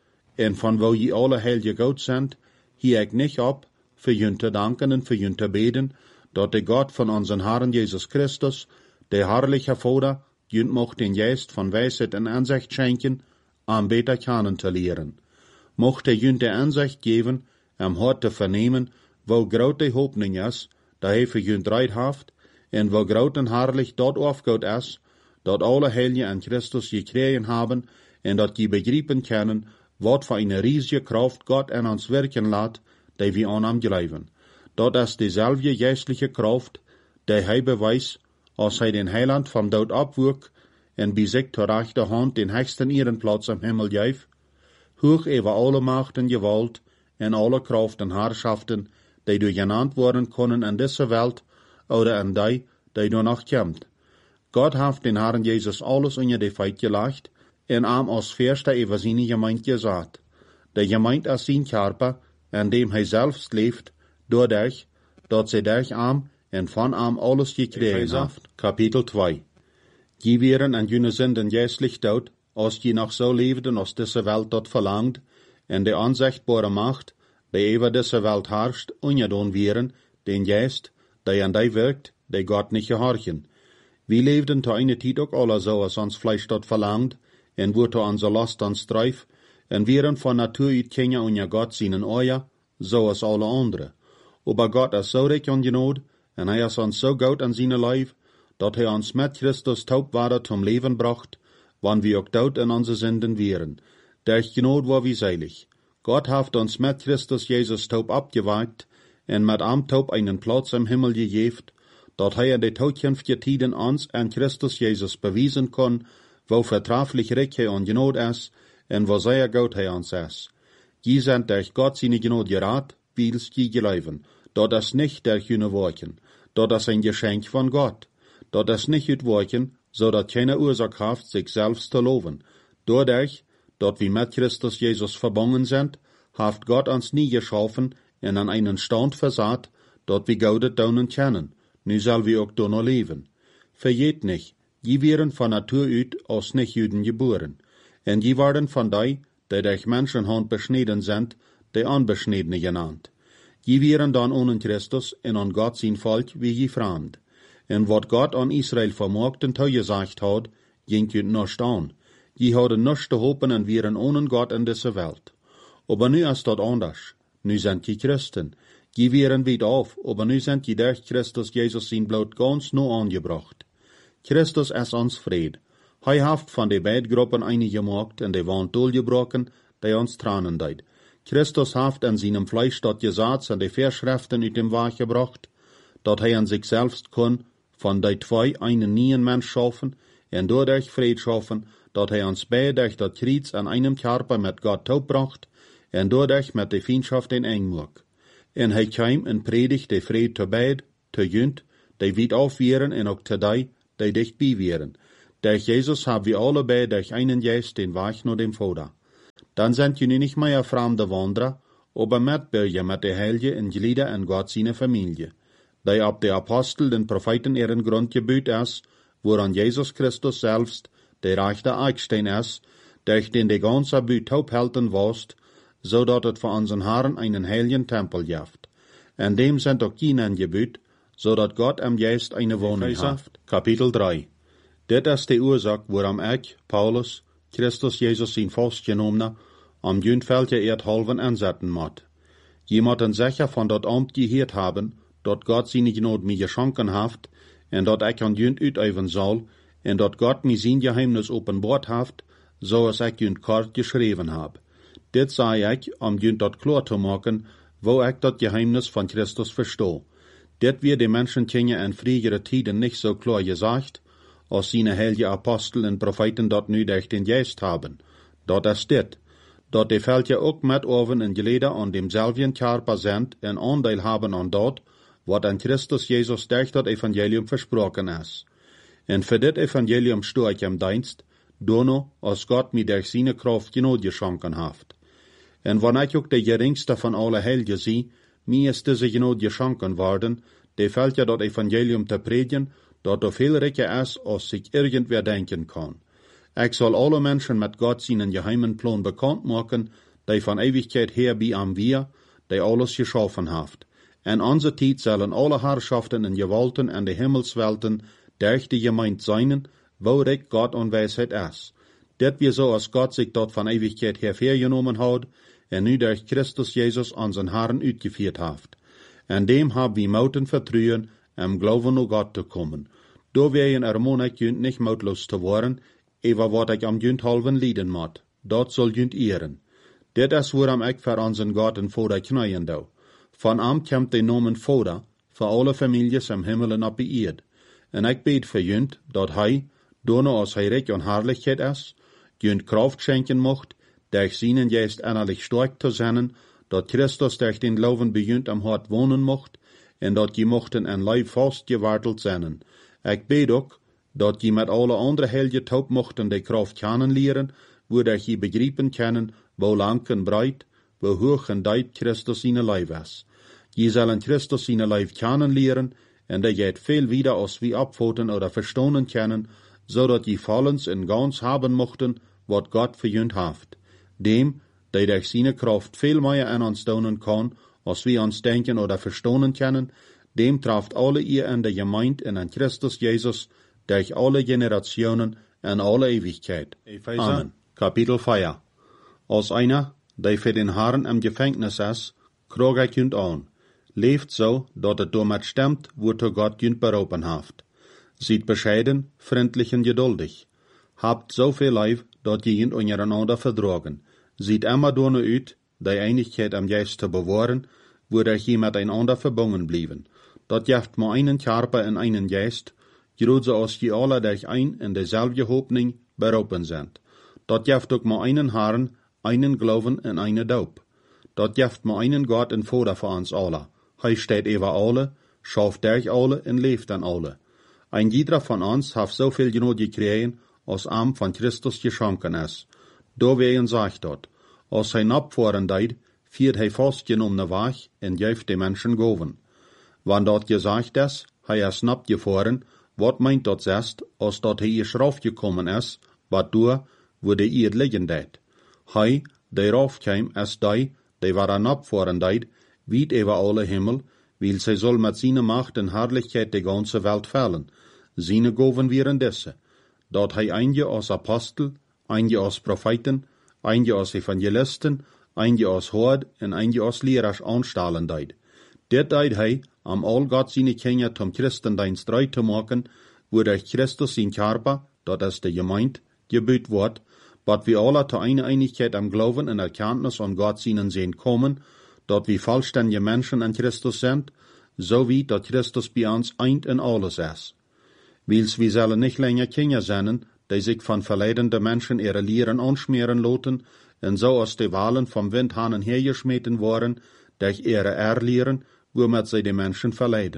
en van wo je alle heilige God zijn, hier ik niet op, voor jullie te danken en voor jullie te beden, dat de God van onze Herrn Jesus Christus, de herrliche Vader, jullie mocht den Geist van wijsheid en inzicht schenken, om beter kennen te leren. Mocht hij jullie de inzicht geven, om hart te vernemen, wo groot de hoopning is, dat hij voor jullie draait heeft, en wo groot en herrlich dat aufgoed is, dat alle heiligen in Christus gekregen hebben, en dat je begrijpen kunnen, wat voor een riesige kracht God in ons werken laat, die we aan hem geloven. Dat is dezelfde geestliche kracht, die hij bewijst, als hij den Heiland van dood opwoek, en bij zich ter rechterhand den höchsten Ehrenplatz im Himmel geeft, hoog over alle Macht en Gewalt, en alle Kraft en Herrschaften, die door genannt worden kunnen in deze Welt, oder in die, die door nog komt. God heeft den Herrn Jesus alles onder de Feit gelegt, en am als Verste over zijn gemeente gezet. De gemeente is zijn Körper, in dem hij zelfs leeft, doordat, dat zij durch am en van am alles gekregen heeft. Kapitel twee. Je wären en jullie zinden geestlich dood, als je nog zo leefden als deze Welt dat verlangt, en de onzichtbare Macht, die over deze Welt herrscht, ongedaan wären, den Geist, die aan die werkt, die God niet gehorchen. We leefden te eine tijd ook alle zo als ons Fleisch dat verlangt, en wurde onze last aan strijf, en wären van natuur uit Kinder onder God zijn oor, zoals alle anderen. Aber God is zo rijk aan genood, en hij is ons zo goed aan zijn lijf, dat hij ons met Christus taubwaarde zum Leben bracht, wann wir ook dood in onze zinden wären. Durch genood war wir seilig. Gott heeft ons met Christus Jesus taub abgewagt, en met am taub einen Platz im Himmel gegeben, dat hij in de toekomstige tijden ons en Christus Jesus bewijzen kon, wo vertrefflich rijk hij aan genood is, en wo zeer goed hij ons is. Je zijn durch God zijn genood geraad, wils je geloven. Dat is niet durch jullie werken. Dat is een geschenk van God. Dat is niet uit werken, zodat keine Ursache heeft zich zelfs te loven. Doordat, dat we met Christus Jesus verbunden zijn, heeft God ons nie geschaffen en aan einen Stand versaat, dat we Gaudet daunen kennen. Nu zal we ook donner leven. Vergeet niet, je wären van Natur uit als nicht-Juden geboren. En je waren van die, die durch Menschenhand beschneden sind, die Unbeschnedene genannt. Je wären dan ohne Christus en an Gott zijn Volk wie je fremd. En wat God an Israel vermocht en toegesagt had, ging je nicht an. Je hadden nichts te hopen en wären ohne Gott in deze Welt. Aber nu is dat anders. Nu sind je Christen. Je wären weit auf, aber nu sind je durch Christus Jesus zijn bloed ganz no angebracht. Christus is ons vrede. Hij heeft van de beide groepen eine gemaakt en de wand doorgebroken, die ons tranen deed. Christus heeft in zijn Fleisch dat Gesetz en de Verschriften uit dem Weg gebracht, dat hij an sich selbst kon van die twee einen neuen Mensch schaffen en doordat vrede schaffen, dat hij ons beide durch dat Kreuz an einem Körper met God taubbracht en doordat met de Feindschaft in eng maak. En hij kwam en predigt de vrede te beid, te junt, die weit auf wären en ook te die, die dicht bij wären. Durch Jesus haben wir alle bei durch einen Geist den Weg nach dem Vater. Dann sind ihr nicht mehr fremde Wanderer, aber Mitbürger mit der Heilige in Glieder in Gott seine Familie, die ab der Apostel den Propheten ihren Grundgebüt ist, woran Jesus Christus selbst der rechte Eckstein ist, durch den die ganze Büt taubhalten warst, so dass es für unseren Herrn einen heiligen Tempel gibt. In dem sind auch Kienen gebüt, so dass Gott am Geist eine Wohnung hat. Kapitel drei. Dit is de oorzaak waarom ik, Paulus, Christus Jezus zijn vastgenomen, am Jündveldje erdhalven inzetten moet. Je moet een zeker van dat ambt geheerd hebben, dat God zijn genood mij geschonken heeft, en dat ik aan Jünd uitoefenen zal, en dat God mij zijn geheimnis openbaard heeft, zoals ik Jünd kort geschreven heb. Dit zei ik, om Jünd dat klaar te maken, wo ik dat geheimnis van Christus verstoe. Dit weer de mensen kennen in frühere tijden niet zo klaar gezegd, als seine heilige Apostel en Propheten dat nu durch den Geist haben. Dat is dit, dat de Veldje ook met oven en geleden aan demselben Körper sind en aandeel haben aan dat, wat aan Christus Jezus durch dat Evangelium versprochen is. En voor dit Evangelium stoe ik im Dienst, dono, als Gott mir durch seine Kraft genoeg geschonken heeft. En wanneer ik ook de geringste van alle Heilige zie, mir is deze genoeg geschonken worden, de Veldje dat Evangelium te predigen, dat er veel rijker is als zich irgendwer denken kan. Ik zal alle mensen met God zijn geheimen plan bekend maken, die van ewigheid her bij am wir, die alles geschaffen heeft. En onze tijd zullen alle herrschaften en gewalten en de hemelswelten durch die gemeint zijn, wo rijk God en wijsheid is. Dit weer zo als God zich dat van ewigheid her vergenomen had, en nu durch Christus Jezus aan zijn Herren uitgeführt heeft. En dem haben wir mouten vertrouwen, am Glauben an Gott zu kommen. Da wären ermahne ich Jünd nicht mutlos zu worden, über wat ich am Jünd halben lieden moet. Dat soll Jünd ehren. Dit is waarom ich für unseren Gott en Vater knien dau. Von am kommt der Namen Vater, für alle Families im Himmel und auf die Erde. En ich bete für Jünd, dat hij, dono als hij reich und Herrlichkeit is, Jünd Kraft schenken mocht, durch seinen Geist innerlich stark zu sein, dat Christus durch den Glauben bei Jünd am Hart wohnen mocht, en dat je mochten en Leib vastgeworteld zijn. Ik bid ook, dat je met alle andere heilige taub mochten de kracht kennenleren, wodat je begrijpen kunnen, wo lang en breit, wo hoog en diep Christus zijn Leib is. Je zullen Christus zijn Leib kennenleren, en dat je het veel wieder als wie abfoten oder verstonen können, zodat je vollends en ganz haben mochten, wat God verjunt heeft. Dem, die durch seine Kraft veel meer aan ons doen kan, als wir uns denken oder verstonen können, dem trafft alle ihr in der Gemeinde in an Christus Jesus durch alle Generationen in alle Ewigkeit. Epheser, Amen. Kapitel vier. Als einer, der für den Herrn im Gefängnis ist, krog ich jünd an. Leeft so, dat het damit stemmt, wozu Gott jünd berufen haft. Seid bescheiden, freundlich und geduldig. Habt so viel Leib, dat je jünd untereinander verdragen. Seid immer donne uit, die Einigkeit am Geist zu bewahren, wodurch je miteinander verbunden blieben. Dat jeft maar einen Körper en einen Geist, groot als je alle durch ein in dezelfde Hoffnung berufen sind. Dat jeft ook maar einen Herrn, einen Glauben en eine Doop. Dat jeft maar einen Gott en Vater für uns alle. Hij steht über alle, schafft durch alle en leeft an alle. Ein jeder von uns hat so viel Genot gekregen, als am von Christus geschonken ist. Da wegen sagt dort, als hij abfahren deed, viert hij vastgenommene Weg en geeft de mensen goven. Wann dat gesagt is, hij is snap gefahren, wat meint dat zest, als dat hij is raufgekommen is, wat door, wo de eerd liggen deed. Hij, die raufkeim, is die, die waren abfahren deed, wiet over alle Himmel, weil zij soll met seine Macht en Herrlichkeit de ganze Welt fällen. Seine goven wären desse, dat hij einige als Apostel, einige als Propheten, einige als Evangelisten, einige als Hord en einige als Lehrers anstellen deed. Dit deed hij, am all Gott seine Kinder zum Christendienst rei te maken, wodurch Christus sein Körper, dat is de Gemeinde, gebüht wordt, wat wir alle zu einer Einigkeit am Glauben en Erkenntnis an Gott seinen sehen kommen, dat wir vollständige Menschen an Christus sind, so wie dat Christus bei uns eint in alles ist. Wils wir sollen nicht länger Kinder sein, die sich von verleidenden Menschen ihre Lehren anschmieren lassen, en so aus de Wahlen vom Windhahnen hergeschmeten worden, durch ihre Erlehren, womit sie die Menschen verleiden.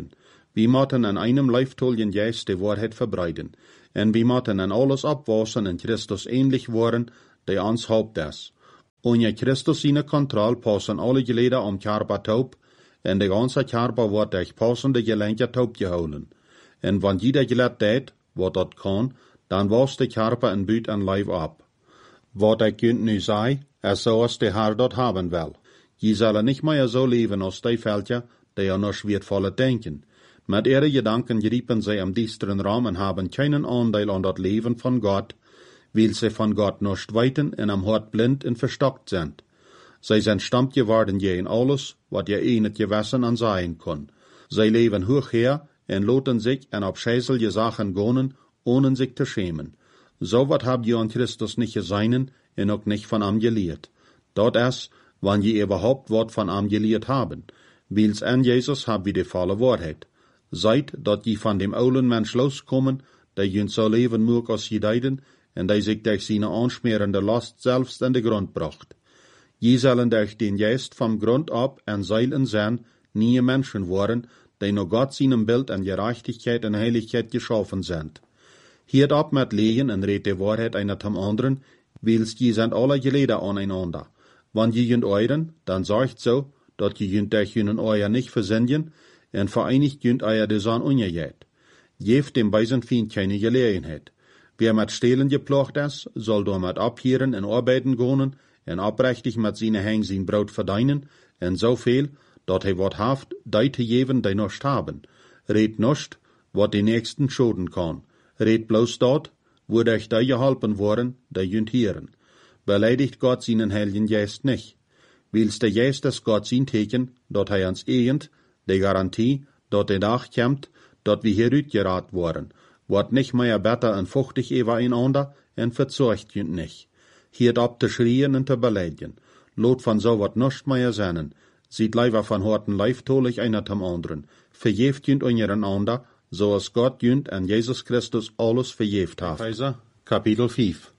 Wir moeten in einem leiftuigen Geist die Wahrheit verbreiten. En wir moeten in alles abwassen in Christus ähnlich worden, der ons Haupt ist. Onder Christus seine Kontrolle passen alle Glieder am Körper taub, en de ganze Körper wordt durch passende Gelenke taub gehouden. En wann jeder Glied deed, wat dat kan, dan was de Körper in buit en lijf ab. Wat ik kunt nu zei, is zoals de Herr dat haben will. Je zullen nicht mehr so leben als die Völker, die ja noch wird volle denken. Mit ihren Gedanken griepen sie am düsteren Raum und haben keinen Anteil an das Leben von Gott, weil sie von Gott nicht weiten und am Hort blind und verstockt sind. Sie sind stammt geworden je in alles, was je eh nicht gewissen an sein kann. Sie leben hoch her und loten sich in abscheuliche Sachen gehen, ohne sich zu schämen. So wat habt ihr an Christus nicht gesehen und auch nicht von ihm gelehrt. Dort ist, wann je überhaupt wat von ihm gelehrt haben, weil's an Jesus habt wir die volle Wahrheit. Seid, dat je von dem oulen Mensch loskommen, der jünt so leben mag als je deiden, en der sich durch seine anschmerende Last selbst in den Grund bracht. Je sollen durch den Geist vom Grund ab en Seilen sein, nie Menschen worden, die nur Gott seinem Bild an Gerechtigkeit und Heiligkeit geschaffen sind. Hiert ab mit Lehen en red die Wahrheit einer zum anderen, weil's je sind alle Glieder aneinander. Wann je jünt euren, dann sagt so, dat je jünt durch jünen euer nicht versenden, en vereinigt jünt euer desan ungejet. Geeft dem weisen Feind keine Gelegenheit. Wer mit Stehlen geplocht ist, soll damit abhieren en arbeiten gehen, en abrechtig mit seine Heng sein Brot verdienen, en so viel, dat hij wat haft, die te geven, die noch haben. Red nicht, wat die Nächsten schoden kann. Red bloß dort, wo euch die geholpen worden, die jünt hieren. Beleidigt Gott seinen Heiligen Geist nicht. Weil's der Geist ist Gott sein Teken, dat hij ans ehend, die Garantie, dat der Tag kommt, dat wir hier uitgeraten worden, wordt nicht mehr besser en fuchtig über einander en verzeugt jünt nicht. Hiert ab te schrien en te beleidigen. Lot van so wat nicht mehr sennen. Sieht leider von horten leiftolig einer zum anderen. Verjeft jünt untereinander, so als Gott jünt an Jesus Christus alles verjeft hat. Epheser, Kapitel fünf.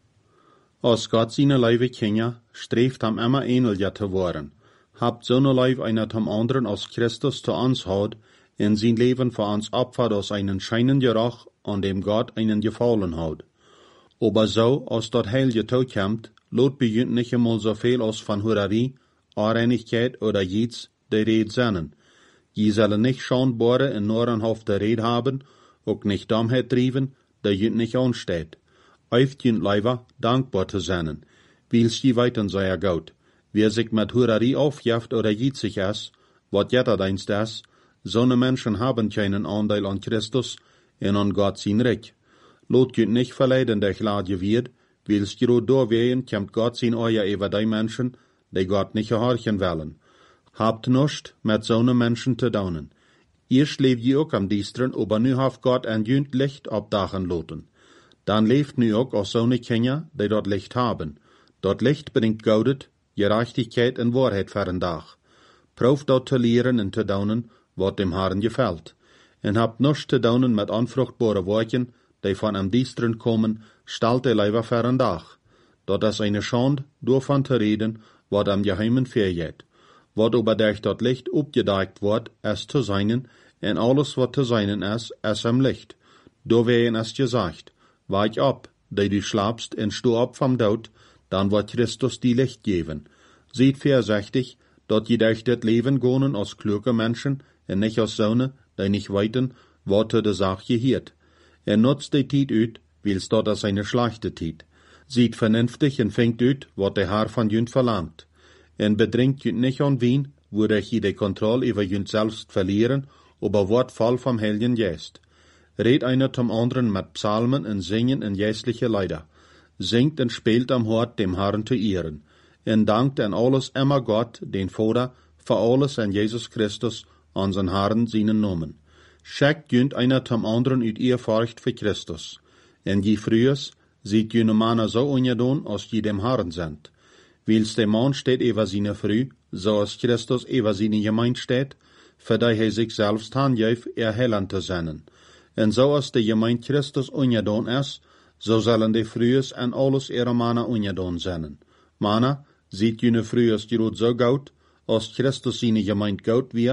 Als Gott seine Leibe Kinder, streeft am immer ähnlicher zu worden. Habt so ne Leib einer zum anderen als Christus zu uns hat, in sein Leben für uns opfert aus einen scheinen Geruch, an dem Gott einen gefallen hat. Aber so, als dort Heilige Tod kommt, lot begünt nicht einmal so viel aus von Hurerie, Unreinigkeit oder Jids, die Red sennen. Je sollen nicht schonbare in Norenhof der Red haben, auch nicht Dummheit trieben, der jünt nicht ansteht. Öft jünt leiber dankbar zu sennen, weil's die weiten sei gut. Wer sich mit Hurerie aufjaft oder jitzig ist, wat jetter deinst ist, so ne Menschen haben keinen Anteil an Christus en an Gott sein Recht. Lot jünt nicht verleiden, der Glade wird, weil's gerade durchwehen, kommt Gott sein Euer über die Menschen, die Gott nicht gehorchen wollen. Habt nicht mit so ne Menschen zu daunen. Ihr lebt je auch am Diestren, aber nu haft Gott ein jünt Licht abdachen loten. Dann lebt nu auch aus so ne Kinder, die dort Licht haben. Dort Licht bringt Gaudet, Gerechtigkeit und Wahrheit für den Tag. Proft dort zu lehren und zu daunen, wat dem Herrn gefällt. En habt nichts zu daunen mit anfruchtbare Worten, die von am Diestren kommen, stellt der Leiber für den Tag. Dort ist eine Schande, davon zu reden, wat am Geheimen vergeht. Wat aber durch dort Licht abgedeckt wird, ist zu seinen, en alles wat zu seinen ist, ist am Licht. Da werden es gesagt, weich ab, die du schlafst und steh ab vom Tod, dann wird Christus die Licht geben. Seht vorsichtig, dort je durch das Leben gehen als kluge Menschen, en nicht als Söhne, die nicht weiten, wat zu der Sache gehört. Er nutzt die Zeit ut, weil's dort als eine schlechte Zeit. Sieht vernünftig und fängt ut, wat der Herr von jünt verlangt. En bedringt jünt nicht an Wien, wo der je die Kontrolle über jünt selbst verlieren, aber wird voll vom Heiligen Geist. Red einer zum anderen mit Psalmen und Singen in geistliche Lieder. Singt und spielt am Hort dem Herrn zu ehren. En dankt an alles immer Gott, den Vater, für alles an Jesus Christus, unseren Herrn, seinen Namen. Schickt jünt einer zum anderen ut ihr Furcht für Christus. En je frühes, sieht jüne Männer so ungedon, als je dem Herrn sind. Weil's der Mann steht über seine Früh, so als Christus über seine Gemeinde steht, für die er sich selbst handjäf, erhellen zu sein. En so als der Gemeinde Christus ungedon ist, so sollen die Frühes an alles ihre Männer ungedon sein. Männer, sieht jüne Frühes gerut so gut, als Christus seine Gemeinde gut wir,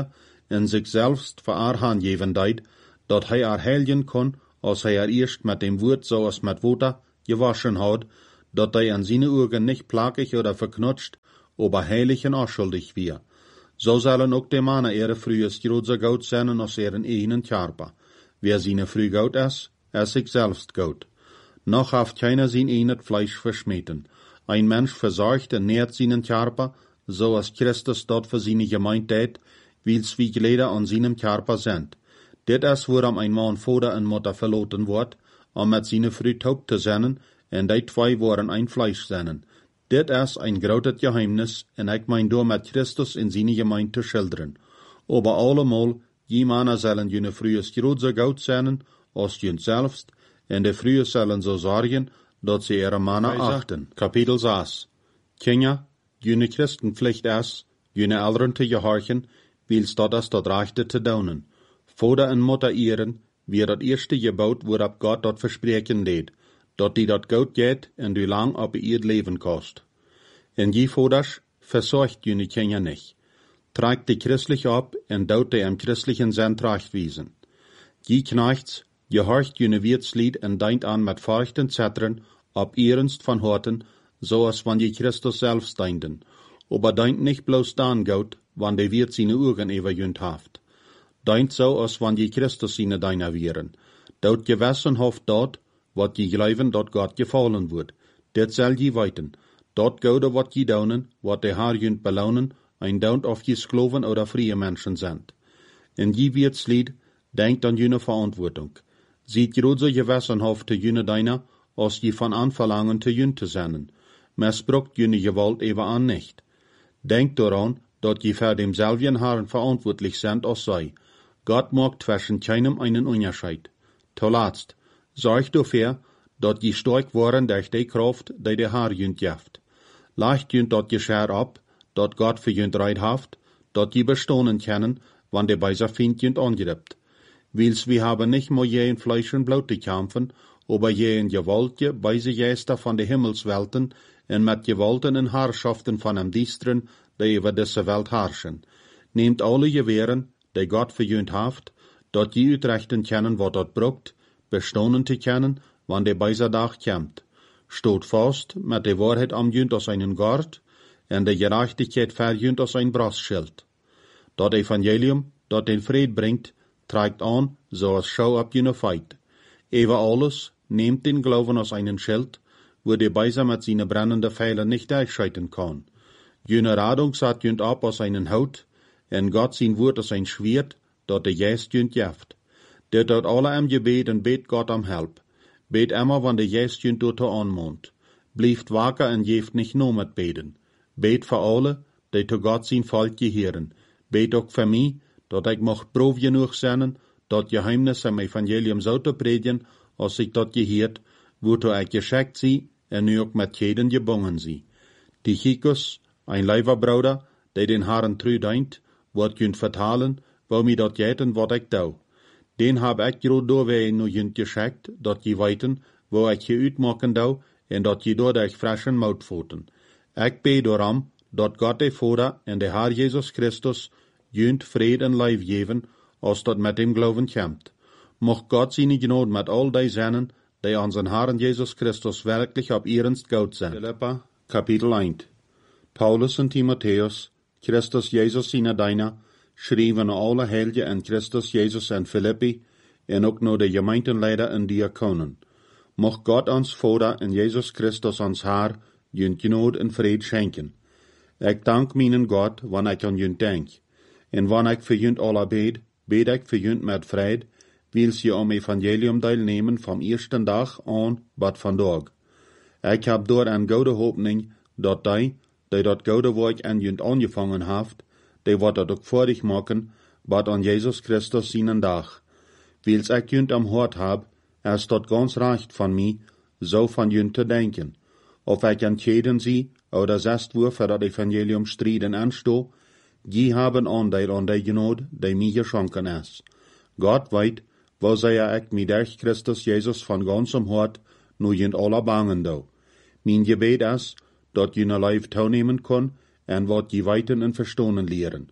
en zich selbst voor haar handgeven deed, dat hij haar heiligen kon, als hij haar eerst met dem Woord zoals met water gewaschen had, dat hij an seine Augen nicht plagig oder verknutscht, aber heilig und unschuldig wir. So sollen auch die Männer ihre Frühes größer Gott sein als ihren eigenen Körper. Wer seine Früh Gott ist, ist sich selbst Gott. Noch haft keiner sein eigenes Fleisch verschmähten. Ein Mensch versorgt und nährt seinen Körper, so als Christus dort für seine Gemeinde tät, wils wie Glieder an seinem Körper sind. Dit ist, worum ein Mann Vater und Mutter verloten wird, um mit seiner Früh taub zu sein, und die zwei waren ein Fleisch sein. Dit ist ein großes Geheimnis, und ich mein door mit Christus in seine Gemeinde zu schildern. Aber allemal, die Männer sollen jene Frühes größer Gott sein, als jene selbst, und die Frühe sollen so sorgen, dass sie ihre Männer achten. Kapitel sechs. Kinder, jene Christenpflicht ist, jene Eltern zu gehorchen, wils dat ist dat Rechte zu daunen. Vater und Mutter ehren, wie dat erste Gebot, worab Gott dat versprechen deed, dat die dat Gott geht und wie lang ob ihr Leben kost. En die Voders versorgt jene Kinder nicht. Tragt die christlich ab und daut die im christlichen Sinn rechtwiesen. Die Knechts gehorcht jene Wirtslied und deint an mit feuchten Zettern, ob ernst von Horten, so als wann die Christus selbst deinten. Aber deint nicht bloß dann Gott, wann die Wirt seine Augen überjünd haft. Deint so, als wann die Christus seine Deiner wären. Daut gewiss und hofft dort, wat die glauben, dat Gott gefallen wird. Dit soll je weiten. Dat goude wat je daunen, wat de haar jünd belohnen, ein daunt of je skloven oder frie Menschen sind. En je wirtslied, denkt an jene Verantwortung. Sieht große Gewässenhof te jene Deiner, als je van anverlangen te jünd te zijn. Missbrucht jene Gewalt even an nicht. Denkt daran, dat je für demselben Herrn verantwortlich sind als sei. Gott mag zwischen keinem einen Unterschied. Zuletzt, sorgt dafür, dat je stark worden durch die Kraft, die der Herr jünd jaft. Leicht jünd dat Geschär ab, dat Gott für jünd reit haft, dat je bestohnen können, wann der beiser Find jünd angeribt. Wils wir haben nicht mehr je in Fleisch und Blut zu kämpfen, aber je in Gewaltje, beise Geister von de Himmelswelten, en mit Gewalten und Herrschaften von dem Diestren, die über diese Welt herrschen. Nehmt alle Gewehren, die Gott für jünd haft, dat je utrechten kennen, wat dat brucht, bestohnen zu können, wann der beiser Tag kommt. Stot fast mit der Wahrheit am jünd aus einen Gart, und der Gerechtigkeit verjünd aus ein Brastschild. Dat Evangelium, dat den Fried bringt, trägt an, so als Schau ab jene Feit. Ewe alles, nehmt den Glauben aus einen Schild, wo der Beiser mit seinen brennenden Pfeilen nicht durchscheiten kann. Jene Radung satt jünd ab aus einen Haut, und Gott sein Wort aus ein Schwert, dat der Geist jünd jaft. Der dort alle am Gebet und bet Gott am Help. Bet immer, wann der Geist jünd dort anmond. Blieft wacker und jeft nicht nur mit beten. Bet für alle, die zu Gott sein Volk gehören. Bet auch für mich, dat ich mocht prof genug sein, dat Geheimnis am Evangelium so zu predigen, als ich dat gehört, wozu ich geschickt sie, und nu auch mit jeden gebungen sie. Tychicus, ein Leiberbruder, der den Herrn treu deint, wird jünd vertalen, wo mir dat jäten, wat ich dau. Den hab ich grad doorwee nu jünd geschickt, dat je weiten, wo ich je uitmaken dau, en dat je door durch frischen Maut voten. Ich bete darum, dat Gott der Vater en der Herr Jesus Christus jünd Fried en Leib geben, als dat mit dem Glauben kommt. Mocht Gott seine Gnade mit all die seinen, die an sein Herrn Jesus Christus wirklich ab ernst Gott sind. Philippa, Kapitel eins. Paulus und Timotheus, Christus Jesus seine Deiner, schrieben alle Heiligen en Christus Jesus en Philippi, en ook naar de gemeenteleider en diakonen. Mocht Gott ons Vater en Jesus Christus ons Herr, jünd Gnade en Fried schenken. Ik dank meinen Gott, wann ik an jünd denk. En wann ik für jünd alle bed, bed ik für jünd met Fried, wils je am Evangelium teilnehmen vom ersten Tag an bat vandaag. Ik heb door een goede hoopning, dat die, die dat goede werk en jünd angefangen haft, die wat dat ook voordig maken, bat an Jesus Christus seinen Dag. Wils ik jünd am Hort hab, is dat ganz recht van mij, so van jünd te denken. Of ik entscheiden sie, oder zest wo für dat Evangelium striden ansto, die haben Anteil an der Gnade, die mir geschenken ist. Gott weet, wo sei ich mir durch Christus Jesus von ganzem Hort nu jünd aller bangen do. Mein Gebet ist, dat jüne Leib teilnehmen kann, en wat je weiten en verstonen lehren.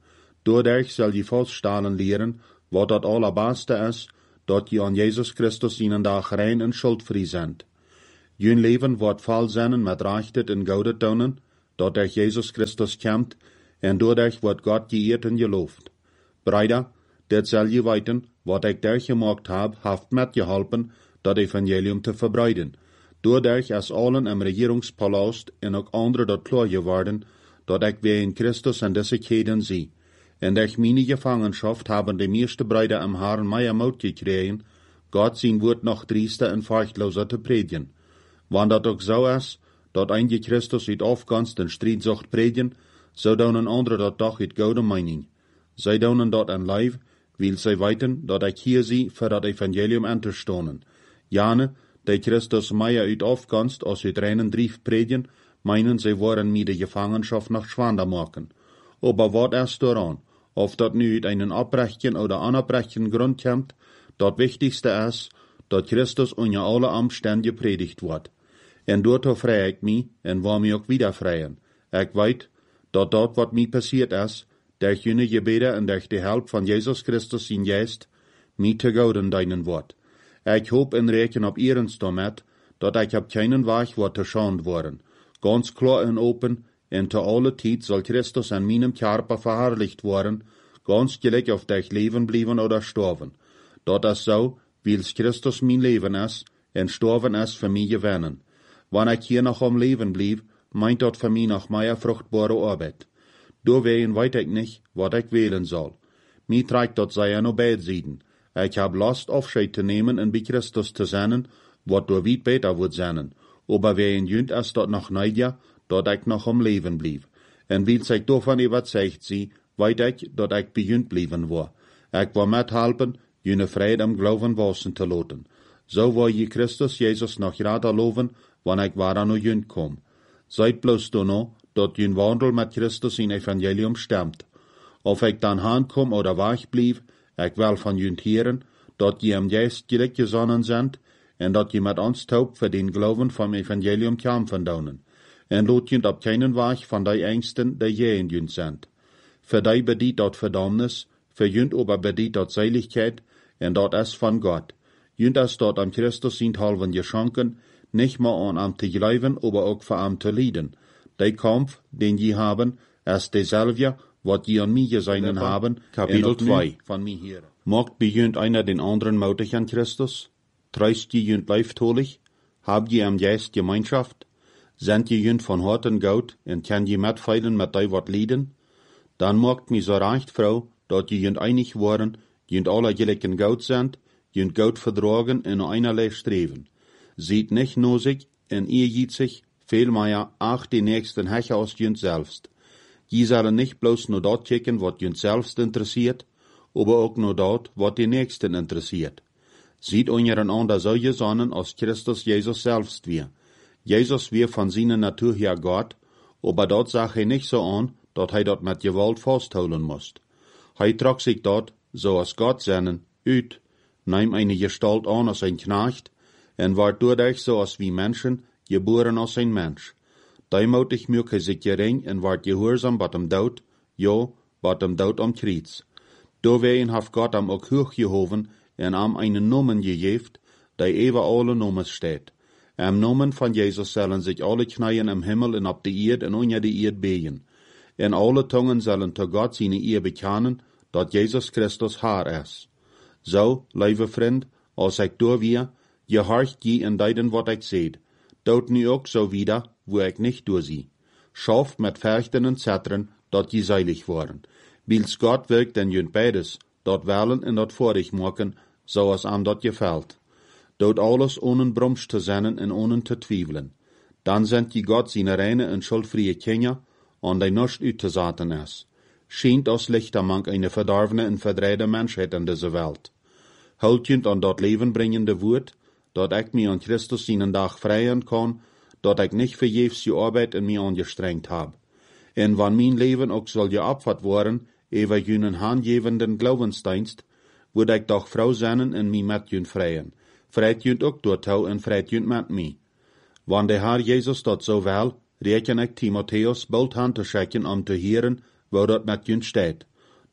Doordat zal je vaststellen leren, wat het allerbeste is, dat je aan Jezus Christus in een dag rein en schuldvrij zijn. Je leven wordt vol zijn met rechtet en gouden tonen, dat er Jezus Christus komt, en doordat wordt God geëerd en geloofd. Brüder, dit zal je weten, wat ik daar gemaakt heb, heeft met geholpen, dat evangelium te verbreiden. Doordat als allen im Regierungspalast en ook anderen dat klaar geworden, dat ik weer in Christus en deze kheden zie. En durch meine Gefangenschaft haben die meeste Brüder im Herrn mehr Mut gekregen, Gott sein Wort noch driester en furchtloser te predigen. Wann dat ook zo is, dat eindige Christus uit afgunst en strijd zocht predigen, zo doen een andere dat toch uit goede mening. Zij doen dat en lijf, wil zij weten dat ik hier zie voor dat evangelium aan te stonen. Jane, die Christus meer uit afgunst als uit reinen drief predigen, meinen zij worden mij de Gefangenschaft noch schwander maken. Aber wat is daran? Of dat nu uit einen abbrechen oder anerbrechen Grund kommt, dat wichtigste is, dat Christus onder alle Umstände gepredigt wordt. En daartoe vrij ik mij, en wil mij ook wieder vrijen. Ik weet, dat dat wat mij passiert is, durch jene gebeden en durch de help van Jezus Christus in Geest, mij te gouden dienen wordt. Ik hoop en reken op ihrens damit, dat ik op keinen weg wordt te schand worden. Ganz klar en open, en te alle tijd zal Christus an meinem Körper verherrlicht worden, ganz gleich auf dich leben blieben oder sterben. Dat is zo, wils Christus mijn leven is, en sterven is voor mij gewinnen. Wanneer ik hier nog om leven blijf, meint dat voor mij nog meer vruchtbare arbeid. Doorwegen weet ik niet, wat ik wählen zal. Mij trekt dat zij aan beide zijden. Ik heb last afscheid te nemen en bij Christus te zijn, wat door weit beter wordt zijn. Aber wegen junt is dat nog niet ja, dat ik nog om leven blijf. En wils ik daarvan überzeugt zie, weet ik dat ik bij junt blijven wil. Ik wil methelpen, jene vrede am Glauben wassen te laten. Zo wil je Christus Jezus nog graag loven, wanneer ik waar aan junt kom. Zijt bloos dan dat jun wandel met Christus in evangelium stemt. Of ik dan aankom oder weg blijf, ik wil van junt heren, dat je hem juist gelijk gezonnen zijn, en dat je met ons taub voor den Glauben vom evangelium kämpfen daunen. En laat junt op keinen weg van die Ängsten, die je in junt zijn. Für die bedient dat Verdammnis, für junt aber bedient dat Seiligkeit, en dat is van Gott. Junt is dat am Christus sind halven geschenken, nicht mehr an am te gleiben, aber auch für am te lieden. Der Kampf, den je haben, ist derselbe, wat je an mir geseinen haben, Kapitel zwei. Von mir hier. Macht bei junt einer den anderen mutig an Christus? Treust je junt leiftolig? Habt je am Geist Gemeinschaft? Sind je junt von harten Gaut, en kann je mitfeilen mit die wat lieden? Dann macht mi so recht, Frau, dat je junt einig worden, junt alle gelijken Gaut sind, junt Gaut verdragen en einerlei streven. Sieht nicht nur sich, en ihr jiet sich, vielmehr auch die nächsten Hecher aus junt selbst. Je sollen nicht bloß nur dort kicken, wat junt selbst interessiert, aber auch nur dort, wat die Nächsten interessiert. Sieht untereinander so gesonnen, als Christus Jesus selbst wir. Jesus wir von seiner Natur her Gott, aber dort sag er nicht so an, dat hij dat met Gewalt vasthouden moest. Hij trok sich dort, so als Gott seinen, uit, nahm eine Gestalt an als ein Knecht, en ward doordat so als wie Menschen, geboren als ein Mensch. Daimutig mög hij sich gering en ward gehorsam bat hem dood, ja, bat hem dood am Kreuz. Doorwegen heeft Gott am ook hochgehoven en am einen Namen gegeven, der über alle Namen steht. Am Namen von Jesus sollen sich alle Knieën im Himmel en op de Erd en onder de Erd begen. En alle Tungen sollen zu Gott seine Ehe bekennen, dat Jesus Christus Herr is. So, lieve vriend, als ik door weer, je horcht je in deiden wat ik zeid. Dood nu ook zo wieder, wo ik nicht doorzie. Schaft met Fürchten en Zettern, dat je seilig worden. Wils Gott wirkt en junt beides, dat wellen en dat vorig maken, zoals aan dat gefällt. Dood alles ohne Brumsch te zennen en ohne te twijfelen. Dan sind je Gott seine reine en schuldvrije Kinder, an die nicht uitgezaten is. Schijnt als lichtermank eine verdorvene en verdreide Menschheit in deze Welt. Hult junt an dat levenbringende Woord, dat ik mij an Christus seinen Dag vrijen kan, dat ik nicht vergeefs je Arbeit in mij angestrengt heb. En wann mijn leven ook zal geopfert worden, ewer junen handgevenden Glaubensdienst, word ik doch vrouw zijn en mij met jun vrijen. Vreit junt ook doortou en vreit junt met mij. Wann de Herr Jesus dat zo wel, reken ik Timotheus bald aan te schicken om te heren, wo dat met junt steht.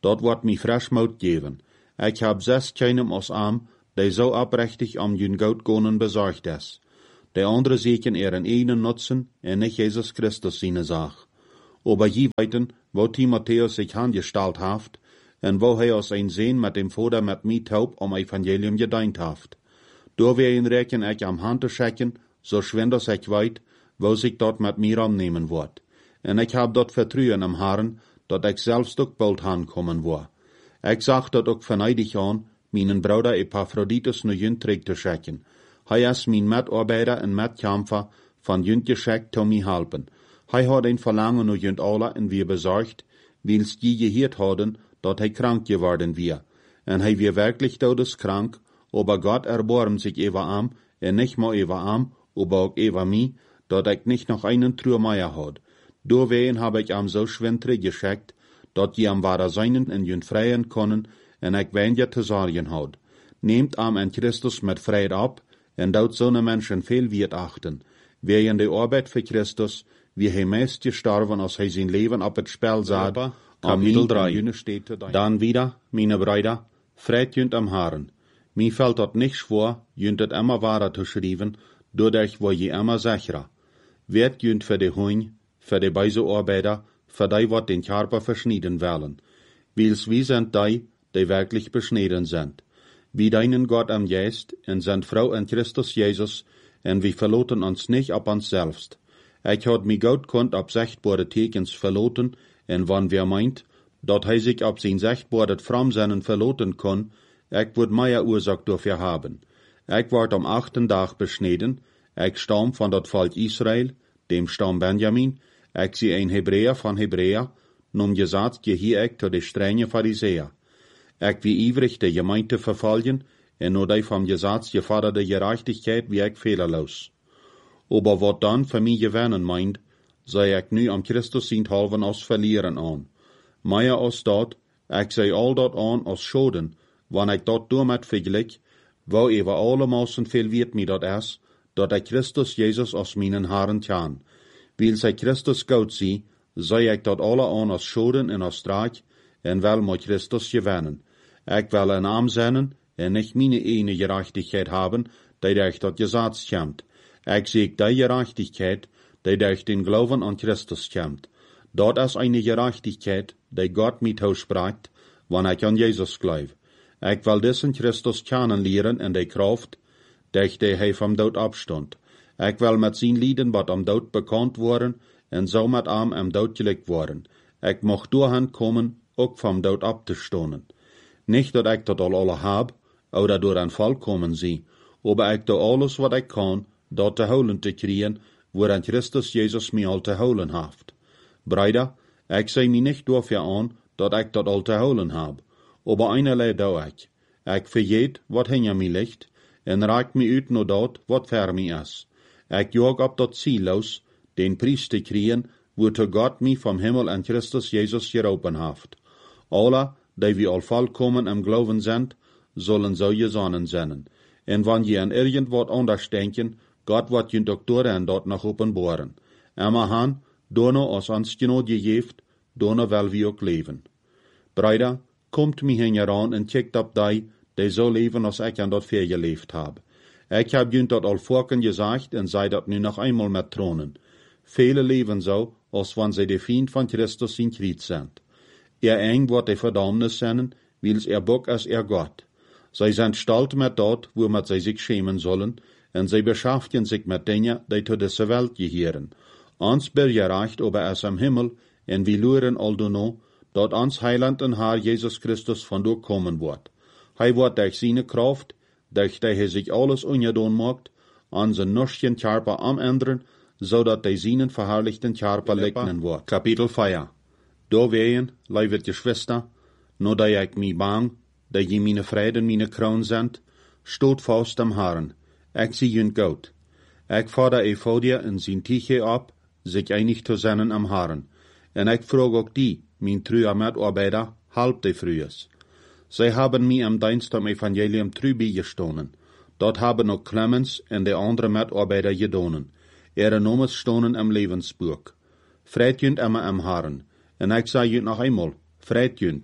dort wordt mij fresh mout geven. Ik heb zes keinem als arm, die zo oprechtig om jun goud gonen bezorgd is. De andere zieken er een ene nutzen en niet Jesus Christus zijn zaak. Aber je weten, wo Timotheus sich angestalt haft, en wo hij als een zeen met dem Vader met mij taub om evangelium gedient haft. Door wir ihn reken ik am hand te schecken, so schwind als ik weet, wo sich dort met mij annehmen wordt. En ik heb dort vertrouwen am Herren, dat ik zelfs ook bald aankomen word. Ik zag dat ook venijdig aan, mijn broeder Epaphroditus nu jun terug te schecken. Hij is mijn medarbeider en medkämpfer van jun geschickt te mij helpen. Hij had een verlangen nu jun alle en wir bezorgd, wils die geheerd hadden, dat hij krank geworden weer. En hij weer wirklich todeskrank, aber Gott erbarmt sich über am, en nicht mal über am, aber auch über mich, dat ik nicht noch einen Trümmeier had. Doorwegen habe ich am so schwindrig geschickt, dat je am wahrer seinen en jun freien können, en ik weniger te zorgen had. Nehmt am en Christus met vrijheid ab, en dout zo'n mensen veel wiert achten. Wie in de arbeid voor Christus, wie hij meest gestorven als hij zijn leven op het spel zat, Kapitel drei. Dan wieder, meine Brüder, vreit jünt am Herren. Mir fällt dort nicht schwer, jünt het immer wahrer zu schreiben, doordat wo je immer sicherer. Werd jünt für die Huin, für die beise Arbeiter, für die wat den Körper verschnieden werden. Wils wie sind die, die wirklich beschnitten sind. Wie deinen Gott am Geist, en sind Frau in Christus Jesus, en wir verloten uns nicht ab uns selbst. Ich had mi Gott konnt ab sichtbare Tekens verloten, en wann wer meint, dat hij sich ab sein sichtbaret Framsennen verloten kon, ich word meier Ursache dafür haben. Ich ward am achten Tag beschneden, ich stamm von dat Volk Israel, dem Stamm Benjamin, ich sie ein Hebräer von Hebräer, num gesagt gehier ich zu de strenge Pharisäer. Ich wie ivrig de Gemeinde verfolgen, en nur de vom Gesetz geforderte Gerechtigkeit wie ich fehlerlos. Aber wat dann für mich gewinnen meint, sei ich nu am Christus sind halven als verlieren an. Meier als dat, ich sei all dat an als schoden, wann ich dat damit vergleich, wo über alle Maßen viel wird mir dat is, dat ich Christus Jesus als meinen Herren kann. Weil sei Christus Gott sie, sei ich dat alle an als schoden en als straak, en wel mit Christus gewinnen. Ich will een arm zijn, en nicht meine eine Gerechtigkeit haben, die durch dat Gesetz kommt. Ich sehe die Gerechtigkeit, die durch den Glauben an Christus kommt. Dort ist eine Gerechtigkeit, die Gott mit ausspricht, wann ich an Jesus glaube. Ich will diesen Christus kennenlernen in der Kraft, durch die er vom Tod abstund. Ich will mit seinen Lieden wat am Tod bekannt worden, en so mit ihm am Tod gelegt worden. Ich mag durchhand kommen, auch vom Tod abzustonen. Nicht, dass ich das alle hab, oder durch ein vollkommen sie, aber ich do alles, wat ich kann, dort te holen te kriegen, woran Christus Jesus mir al te holen haft. Brüder, ich sei mir nicht dafür an, dat ich dat al te holen hab, aber einerlei do ich. Ich vergeet, wat hinter mir liegt, en raak mir uit no dat, wat ver mir is. Ich jag ab dat Ziel los, den Preis te kriegen, wozu Gott mich vom Himmel an Christus Jesus geroepen haft. Alle, die wir al vollkommen im Glauben sind, sollen so gesonnen sein. En wann je an irgendwat anders denken, Gott wird je Doktoren dort noch openbaren. Emma han, dono als ons genot gegeeft, dono wel wie ook leven. Brüder, kommt mich heran en checkt ab die, die so leven als ich an dort vier geleefd hab. Ich hab jünt dort al vorken gesagt en sei dat nu noch einmal met tronen. Viele leben so, als wann sie de Feind von Christus in Krieg sind. Er eng wordt de Verdammnis zijn, wils er bock als er Gott. Zij zijn stolz met dat, wo met zij sich schämen sollen, en zij beschäftigen sich met dingen, die zu deze Welt gehören. Ons bereicht aber es am Himmel, en wir luren aldono, dat ons Heiland en Herr Jesus Christus von dort kommen wird. Hij wordt durch seine Kraft, durch die hij sich alles ungedaan macht, an zijn nüchtern Körper am ändern, zodat hij seinen verherrlichten Körper legnen wird. Kapitel vier. Doorwegen, lieve Geschwister, no dat ik mij bang, dat je meine Vrede en meine Kroon sind, stoot vast am Herren. Ik zie jun Gott. Ik fordere Ephodia en zijn Tiche ab, sich einig zu sein am Herren. En ik vraag ook die, mijn treue Mitarbeiter, halb de Frühes. Zij haben mir am Dienst am Evangelium treu bijgestonen. Dat haben ook Clemens en de andere Mitarbeiter gedonen. Ihre Namen stonen im Lebensbuch. Vreit jünt immer am Herren. En ik zei jünt noch einmal, vreit jünt.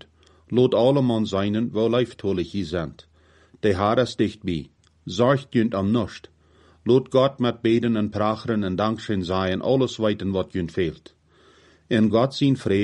Lot alle man seinen, wo leiftolig je sind. De Haar is dichtbij. Zorgt junt am nust. Lot Gott met beden en pracheren en dankschen zijn alles weten wat junt fehlt. En God zijn vrede